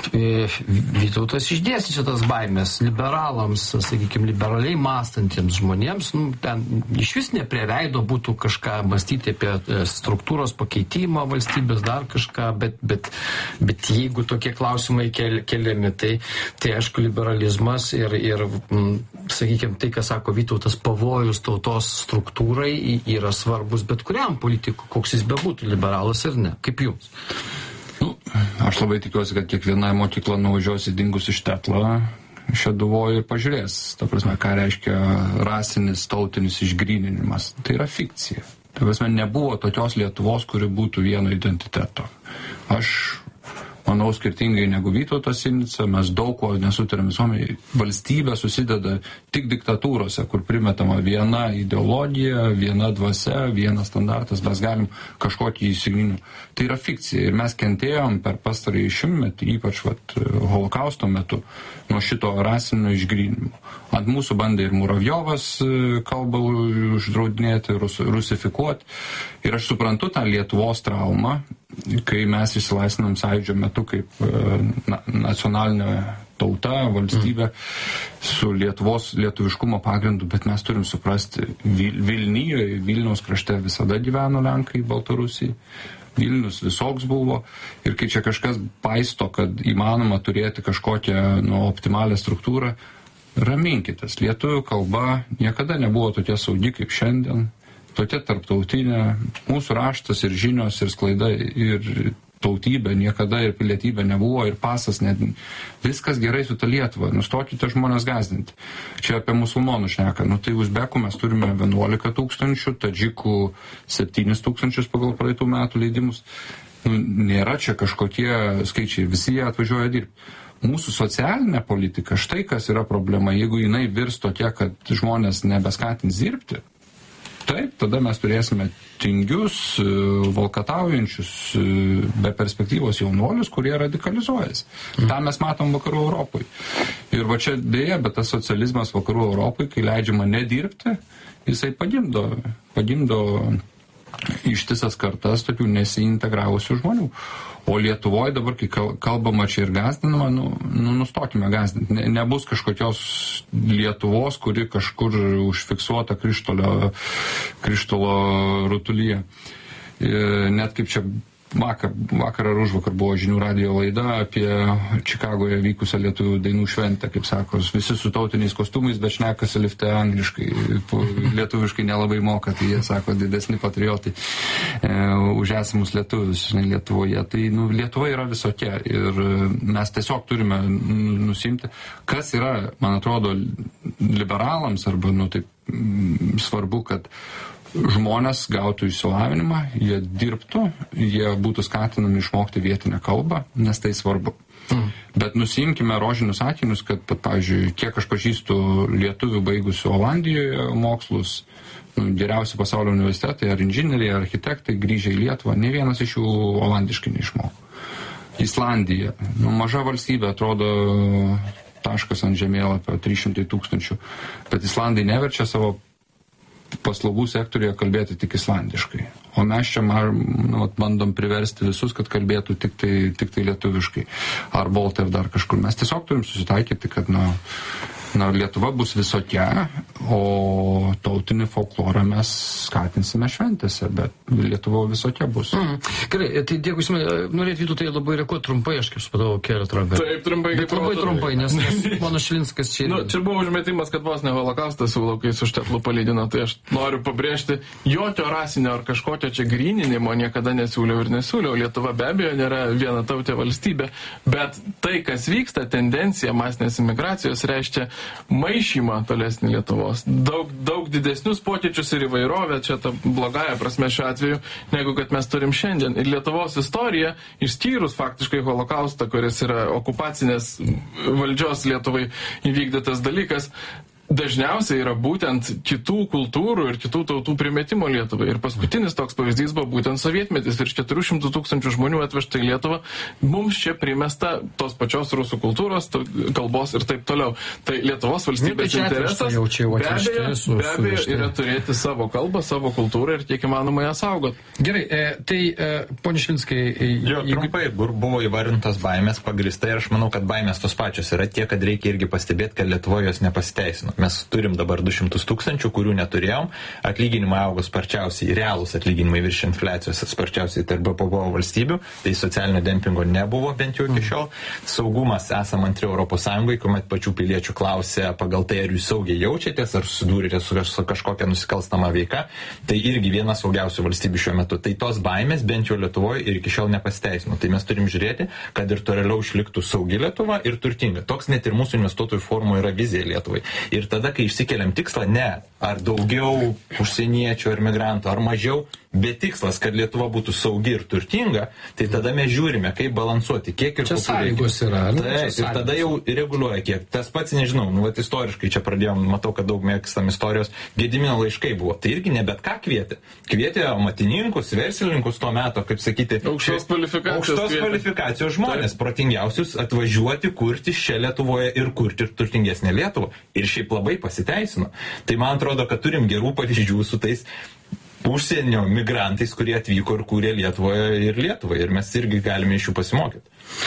A: Vytautas išdėstė šitas baimės liberalams, sakykime, liberaliai mąstantiems žmonėms, nu, ten iš vis neprie veido būtų kažką mąstyti apie struktūros pakeitimą valstybės, dar kažką, bet, bet, bet jeigu tokie klausimai kel, keliami, tai, tai aišku, liberalizmas ir, ir m, sakykime, tai, ką sako Vytautas, pavojus tautos struktūrai yra svarbus bet kuriam politikui, koks jis bebūtų, liberalas ir ne. Kaip jums?
B: Nu, aš labai tikiuosi, kad kiekviena mokykla nuvažiuosi dingus iš Tetlo Šeduvoje ir pažiūrės, ta prasme, ką reiškia rasinis, tautinis išgryninimas. Tai yra fikcija. Ta prasme, nebuvo tokios Lietuvos, kuri būtų vieno identiteto. Aš manau, skirtingai negu Vytautas Sinica, mes daug ko nesutarėm visuomeniai. Valstybė susideda tik diktatūrose, kur primetama viena ideologija, viena dvasia, vienas standartas, mes galim kažkokį įsigninimą. Tai yra fikcija ir mes kentėjom per pastarąjį šimtmetį, ypač vat, holokausto metu, nuo šito rasinio išgrynimo. Ant mūsų bandė ir Muravjovas kalbą uždraudinėti, rus, rusifikuoti. Ir aš suprantu tą Lietuvos traumą, kai mes išsilaisvinam Sąjūdžio metu kaip na, nacionalinė tauta, valstybė su Lietuvos lietuviškumo pagrindu, bet mes turim suprasti, Vil, Vilnijoje, Vilniaus krašte visada gyveno Lenkai, Baltarusiai, Vilnius visoks buvo ir kai čia kažkas paisto, kad įmanoma turėti kažkokią nu, optimalią struktūrą, raminkitės, lietuvių kalba niekada nebuvo tokia saugi kaip šiandien. Tokia tarptautinė, mūsų raštas ir žinios ir sklaida ir tautybė niekada ir pilietybė nebuvo ir pasas net. Viskas gerai su ta Lietuva, nustokite žmonės gazdinti. Čia apie musulmonų šneka, nu tai uzbekų mes turime vienuolika tūkstančių, tadžikų septynis tūkstančius pagal praeitų metų leidimus. Nu, nėra čia kažkokie skaičiai, visi jie atvažiuoja dirbti. Mūsų socialinė politika, štai kas yra problema, jeigu jinai virs tokia, kad žmonės nebeskatins dirbti. Taip, tada mes turėsime tingius, valkataujančius, be perspektyvos jaunuolius, kurie radikalizuojasi. Mm. Ta mes matom vakarų Europai. Ir va čia dėja, bet tas socializmas vakarų Europai, kai leidžiama nedirbti, jisai pagimdo, pagimdo ištisas kartas tokių nesiintegravusių žmonių. O Lietuvoje dabar, kai kalbama čia ir gazdinama, nu, nu nustokime gazdinti. Ne, nebus kažkokios Lietuvos, kuri kažkur užfiksuota krištolio, krištolo rutulyje. Net kaip čia vakar, vakar ar užvakar buvo žinių radijo laida apie Čikagoje vykusią lietuvių dainų šventę, kaip sako, visi su tautiniais kostiumais, bet šnekasi lifte angliškai, lietuviškai nelabai moka, tai jie sako, didesni patriotai e, už esamus lietuvius, žinai, Lietuvoje. Tai, nu, Lietuva yra visokia ir mes tiesiog turime nusimti, kas yra, man atrodo, liberalams arba, nu, taip, svarbu, kad žmonės gautų išsilavinimą, jie dirbtų, jie būtų skatinami išmokti vietinę kalbą, nes tai svarbu. Mm. Bet nusimkime rožinius akinius, kad, pavyzdžiui, kiek aš pažįstu lietuvių baigusių Olandijoje mokslus, nu, geriausi pasaulio universitetai, ar inžinieriai, ar architektai, grįžę į Lietuvą, ne vienas iš jų olandiškai neišmoko. Islandija, nu, maža valstybė, atrodo taškas ant žemėlapio, trys šimtai tūkstančių, bet Islandai neverčia savo paslaugų sektoriuje kalbėti tik islandiškai. O mes čia nu, bandom priversti visus, kad kalbėtų tik tai, tik tai lietuviškai. Ar Bolt, ar dar kažkur. Mes tiesiog turim susitaikyti, kad nu, na, Lietuva bus visokia, o tautinį folklorą mes skatinsime šventėse, bet Lietuva visokia bus.
A: Mm. Gerai, tai dėkui, norėt Vytų tai labai reaguoti trumpai, aš kaip supratau, kelią trumpai.
C: Taip, trumpai.
A: Bet labai trumpai, nes, nes mano Šilinskas čia...
C: Nu, čia buvo užmetimas, kad vos ne holokaustas su laukais už tetlų palydino, tai aš noriu pabrėžti, jokio rasinio ar kažkokio čia gryninimo niekada nesiūliau ir nesiūliau. Lietuva be abejo nėra viena tautė valstybė, bet tai, kas vyksta, tendencija masinės imigracijos reiškia maišymą tolesnį Lietuvos. Daug, daug didesnius pokyčius ir įvairovę, čia ta blogąja prasme šiuo atveju, negu kad mes turim šiandien. Ir Lietuvos istorija, išskyrus faktiškai holokaustą, kuris yra okupacinės valdžios Lietuvai įvykdytas dalykas, dažniausiai yra būtent kitų kultūrų ir kitų tautų primetimo Lietuvai. Ir paskutinis toks pavyzdys buvo būtent sovietmetis. Virš keturių šimtų tūkstančių žmonių atvežta į Lietuvą. Mums čia primesta tos pačios rusų kultūros, kalbos ir taip toliau. Tai Lietuvos valstybės interesas
A: jau čia, jau
C: be abejo,
A: su,
C: be abejo
A: su,
C: yra turėti savo kalbą, savo kultūrą ir kiek įmanoma ją saugot.
A: Gerai, e, tai e, pone Šilinskai... E,
I: jo, jeigu... trumpai, buvo įvardintos baimės pagristai ir aš manau, kad baimės tos pačios yra tie, kad reikia irgi pastebėti, kad Lietuvoje jos nepasiteisino. Mes turim dabar du šimtus tūkstančių, kurių neturėjom. Atlyginimai augo sparčiausiai, realūs atlyginimai virš infliacijos sparčiausiai tarp B P O valstybių, tai socialinio dempingo nebuvo bent jau iki šiol. Saugumas esam antri Europos Sąjungai, kuomet pačių piliečių klausė pagal tai, ar jūs saugiai jaučiatės, ar susidūrėte su, su kažkokia nusikalstama veika. Tai irgi viena saugiausių valstybių šiuo metu. Tai tos baimės bent jau Lietuvoje ir iki šiol nepasiteisino. Tai mes turim žiūrėti, kad ir toliau išliktų saugi Lietuva ir turtinga. Toks net ir mūsų investuotojų formų yra vizija Lietuvai. Ir tada, kai išsikeliam tikslą, ne, ar daugiau užsieniečių ar migrantų, ar mažiau, bet tikslas, kad Lietuva būtų saugi ir turtinga, tai tada mes žiūrime, kaip balansuoti, kiek ir
A: čia sąlygos yra.
I: Nu, tai, ir tada jau reguliuoja kiek. Tas pats, nežinau, nu, vat, istoriškai čia pradėjom, matau, kad daug mėgstam istorijos, Gedimino laiškai buvo. Tai irgi ne bet ką kvietė. Kvietė amatininkus, verslininkus tuo metu, kaip sakyti,
C: aukštos kvalifikacijos,
I: aukštos kvalifikacijos žmonės, taip, protingiausius atvažiuoti, kurti čia Lietuvoje ir kurti ir turtingesnę Lietuvą. Ir šiaip labai pasiteisino. Tai man atrodo, kad turim gerų pavyzdžių su tais užsienio migrantais, kurie atvyko ir kūrė Lietuvoje ir Lietuvai. Ir mes irgi galime iš jų pasimokyti.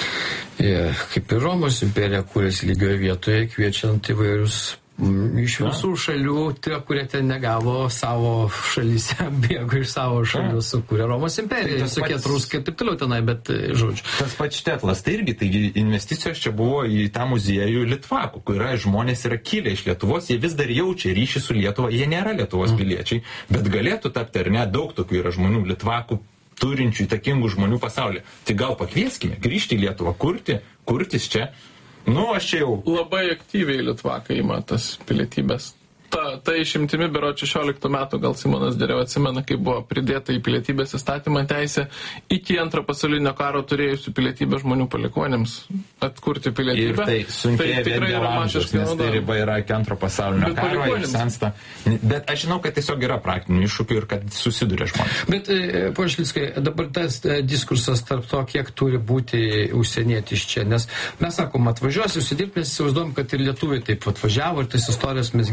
A: Yeah, kaip ir Romos imperija kūrėsi lygioje vietoje, kviečiant įvairius iš visų šalių, tie, kurie ten negavo savo šalyse, bėgo iš savo šalių, sukūrė Romos imperiją, visokie truskai ir taip toliau tenai, bet žodžiu.
I: Tas pats Štetlas, tai irgi, taigi investicijos čia buvo į tą muziejų Litvakų, kur yra žmonės yra kilę iš Lietuvos, jie vis dar jaučia ryšį su Lietuva, jie nėra Lietuvos piliečiai, bet galėtų tapti, ar ne, daug tokių yra žmonių Litvakų, turinčių įtakingų žmonių pasaulyje. Tai gal pakvieskime grįžti į Lietuvą, kurti, kurtis čia. Nu, aš čia jau...
C: Labai aktyviai Litvakai ima tas pilietybės. Ta, ta išimtimi bero šešioliktų metų, gal Simonas geriau atsimena, kai buvo pridėta į pilietybės įstatymą teisę iki antro pasaulinio karo turėjusių pilietybę žmonių palikuonėms atkurti pilietybę.
I: Ir tai sunkiai tai vien dėl amžiaus, nes tai riba yra iki antro pasaulinio bet karo ir sensta. Bet aš žinau, kad tiesiog yra praktinių iššūkių ir kad susiduria žmonės.
A: Bet, ponia Šilinskai, dabar tas diskursas tarp to, kiek turi būti užsienietis čia, nes mes sakom, atvažiuosi užsidirbti, mes įsivaizduom, kad ir lietuviai taip atvažiavo ir tas istorijas mes girdime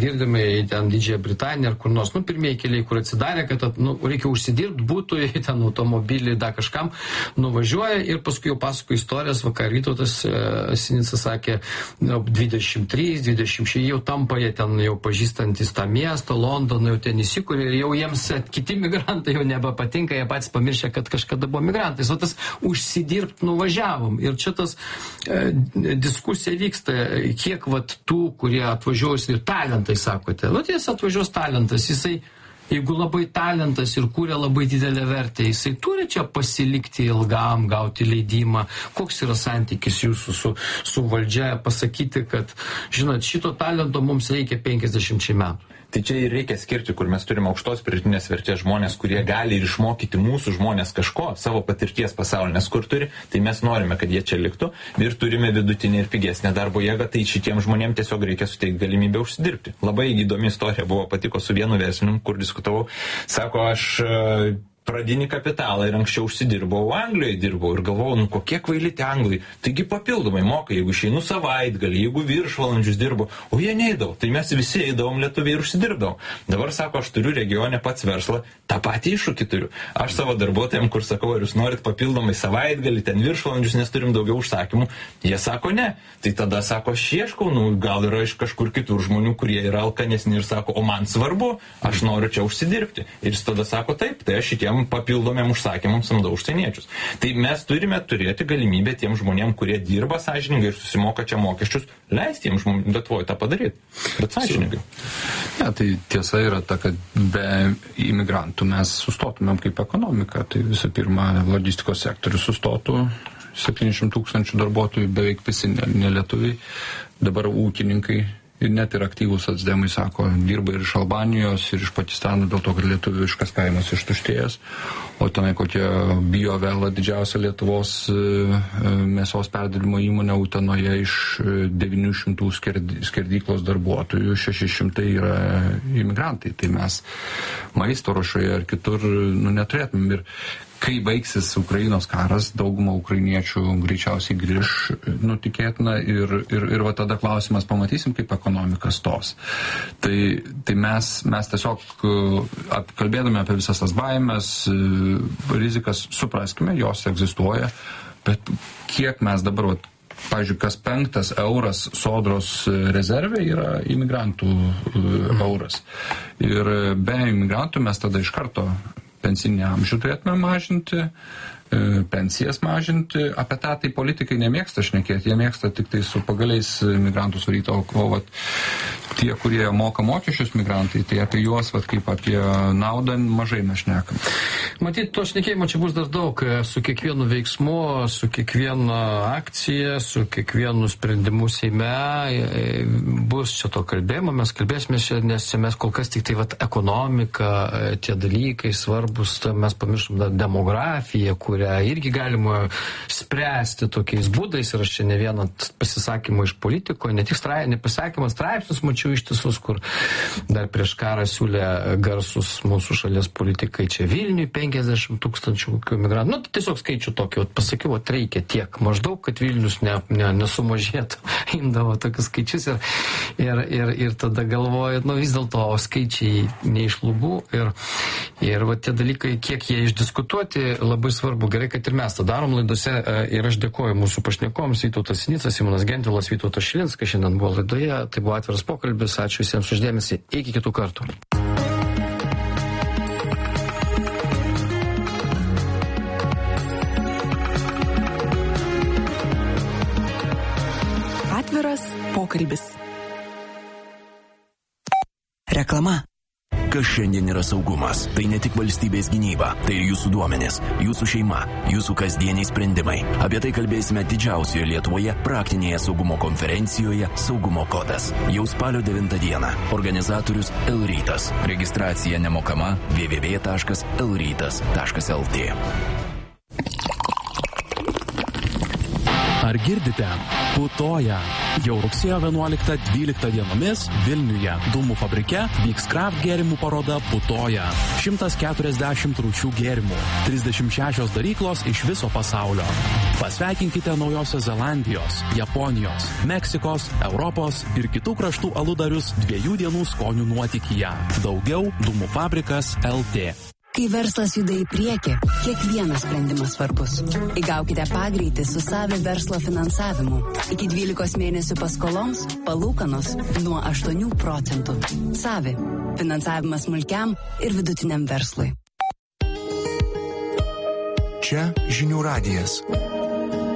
A: į ten Didžiąją Britaniją ar kur nors, nu, pirmieji keliai, kur atsidarė, kad, nu, reikia užsidirbti būtui, ten automobilį, dar kažkam, nuvažiuoja ir paskui jau pasako istorijas, vakar Vytautas e, Sinica sakė, nu, dvidešimt trys, dvidešimt šeši jau tampa, jie ten jau pažįstantis tą miestą, Londoną, jau ten įsikūrė ir jau jiems kiti migrantai jau nebepatinka, jie patys pamiršė, kad kažkada buvo migrantais, o tas užsidirbt nuvažiavom. Ir čia tas e, diskusija vyksta, kiek vat tų, kurie atvažiuos ir talentai, sakote. Vat jis atvažiuos talentas, jisai, jeigu labai talentas ir kūrė labai didelę vertę, jisai turi čia pasilikti ilgam, gauti leidimą. Koks yra santykis jūsų su, su valdžia, pasakyti, kad, žinot, šito talento mums reikia penkiasdešimt metų.
I: Tai čia ir reikia skirti, kur mes turime aukštos pridėtinės vertės žmonės, kurie gali ir išmokyti mūsų žmonės kažko, savo patirties pasaulinės, kur turi, tai mes norime, kad jie čia liktų ir turime vidutinį ir pigesnę darbo jėgą, tai šitiem žmonėm tiesiog reikia suteikti galimybę užsidirbti. Labai įdomi istorija buvo, patiko su vienu verslininku, kur diskutavau, sako, aš pradinį kapitalą ir anksčiau užsidirbau, Anglijoje dirbau ir galvojau, nu kokie kvaili tie anglai, taigi papildomai moka, jeigu išeinu savaitgalį, jeigu viršvalandžius dirbu, o jie neįdavo, tai mes visi eidavom lietuviai ir užsidirbdavom. Dabar sako, aš turiu regione pats verslą, tą patį iššūkį turiu. Aš savo darbuotojams, kur sakau, ar jūs norit papildomai savaitgalį, ten viršvalandžius, nes turim daugiau užsakymų, jie sako ne. Tai tada sako, aš ieškau, nu gal yra iš kažkur kitur žmonių, kurie yra alkanesni ir sako, o man svarbu, aš noriu čia užsidirbti. Ir jis tada sako, taip, tai aš šitiem papildomiam užsakymams samdau užsieniečius. Tai mes turime turėti galimybę tiem žmonėm, kurie dirba sąžiningai ir susimoka čia mokesčius, leisti tiem žmonėm Lietuvoje tą padaryti. Bet sąžiningai.
B: Ja, tai tiesa yra ta, kad be imigrantų mes sustotumėm kaip ekonomika. Tai visų pirma, logistikos sektorius sustotų, septyniasdešimt tūkstančių darbuotojų, beveik visi nelietuviai, dabar ūkininkai. Ir net ir aktyvūs socdemai sako, dirba ir iš Albanijos, ir iš Pakistano, dėl to, kad lietuviškas kaimas ištuštėjęs. O tenai kokia Biovela, didžiausia Lietuvos mėsos perdirbimo įmonė Utenoje, iš devynių šimtų skerdyklos darbuotojų šeši šimtai yra imigrantai. Tai mes maisto ruošoje ar kitur nu, neturėtumėm. Ir kai baigsis Ukrainos karas, dauguma ukrainiečių greičiausiai grįž, nu, tikėtina, ir, ir, ir va tada klausimas, pamatysim, kaip ekonomika stos. Tai, tai mes, mes tiesiog, kalbėdami apie visas tas baimės, rizikas, supraskime, jos egzistuoja, bet kiek mes dabar, va, pavyzdžiui, kas penktas euras sodros rezervė yra imigrantų euras. Ir be imigrantų mes tada iš karto pensinį amžių turėtume mažinti, pensijas mažinti. Apie tą tai politikai nemėgsta šnekėti, jie mėgsta tik tai su pagaliais migrantus varyti, o, o vat, tie, kurie moka mokesčius migrantai, tai apie juos, vat, kaip apie naudą, mažai mes šnekam.
A: Matyt, to šnekėjimo čia bus dar daug, su kiekvienu veiksmu, su kiekviena akcija, su kiekvienu sprendimu Seime bus čia to kalbėjimo, mes kalbėsime čia, nes čia mes kol kas tik tai vat, ekonomika, tie dalykai svarbus, mes pamiršom dar demografiją, kurią irgi galima spręsti tokiais būdais, ir aš čia ne vieną pasisakymą iš politiko, ne tik strai, ne pasakymas, straipsnius mačiau ištisus, kur dar prieš karą siūlė garsus mūsų šalies politikai čia Vilniui penkiasdešimt tūkstančių migrantų. Nu, tiesiog skaičių tokį, pasakiau, at reikia tiek maždaug, kad Vilnius ne, ne, nesumažėtų, imdavo tokius skaičius ir, ir, ir, ir tada galvoju, nu vis dėlto skaičiai ne iš lubų ir, ir va, tie dalykai, kiek jie išdiskutuoti, labai svarbu. Gerai, kad ir mes tą darom laidose ir aš dėkoju mūsų pašnekovams, Vytautas Sinica, Simonas Gentvilas, Vytautas Šilinskas šiandien buvo laidoje, tai buvo atviras pokalbis, ačiū visiems už dėmesį, iki kitų kartų.
D: Atviras pokalbis.
H: Reklama. Kas šiandien yra saugumas? Tai ne tik valstybės gynyba, tai ir jūsų duomenys, jūsų šeima, jūsų kasdieniai sprendimai. Apie tai kalbėsime didžiausioje Lietuvoje praktinėje saugumo konferencijoje Saugumo kodas. Jau spalio devintą dieną. Organizatorius Elrytas. Registracija nemokama w w w taškas elrytas taškas l t.
O: Ar girdite? Putoja. Jau rugsėjo vienuoliktą dvyliktą dienomis Vilniuje Dūmų fabrike vyks kraft gėrimų paroda Putoja. šimtas keturiasdešimt rūšių gėrimų, trisdešimt šešios daryklos iš viso pasaulio. Pasveikinkite Naujosios Zelandijos, Japonijos, Meksikos, Europos ir kitų kraštų aludarius dviejų dienų skonių nuotykyje. Daugiau Dūmų fabrikas L T.
P: Kai verslas juda į priekį, kiekvienas sprendimas svarbus. Įgaukite pagreitį su Savi verslo finansavimu. Iki dvylikos mėnesių paskoloms palūkanos nuo aštuonių procentų. Savi. Finansavimas smulkiam ir vidutiniam verslui.
Q: Čia Žinių radijas.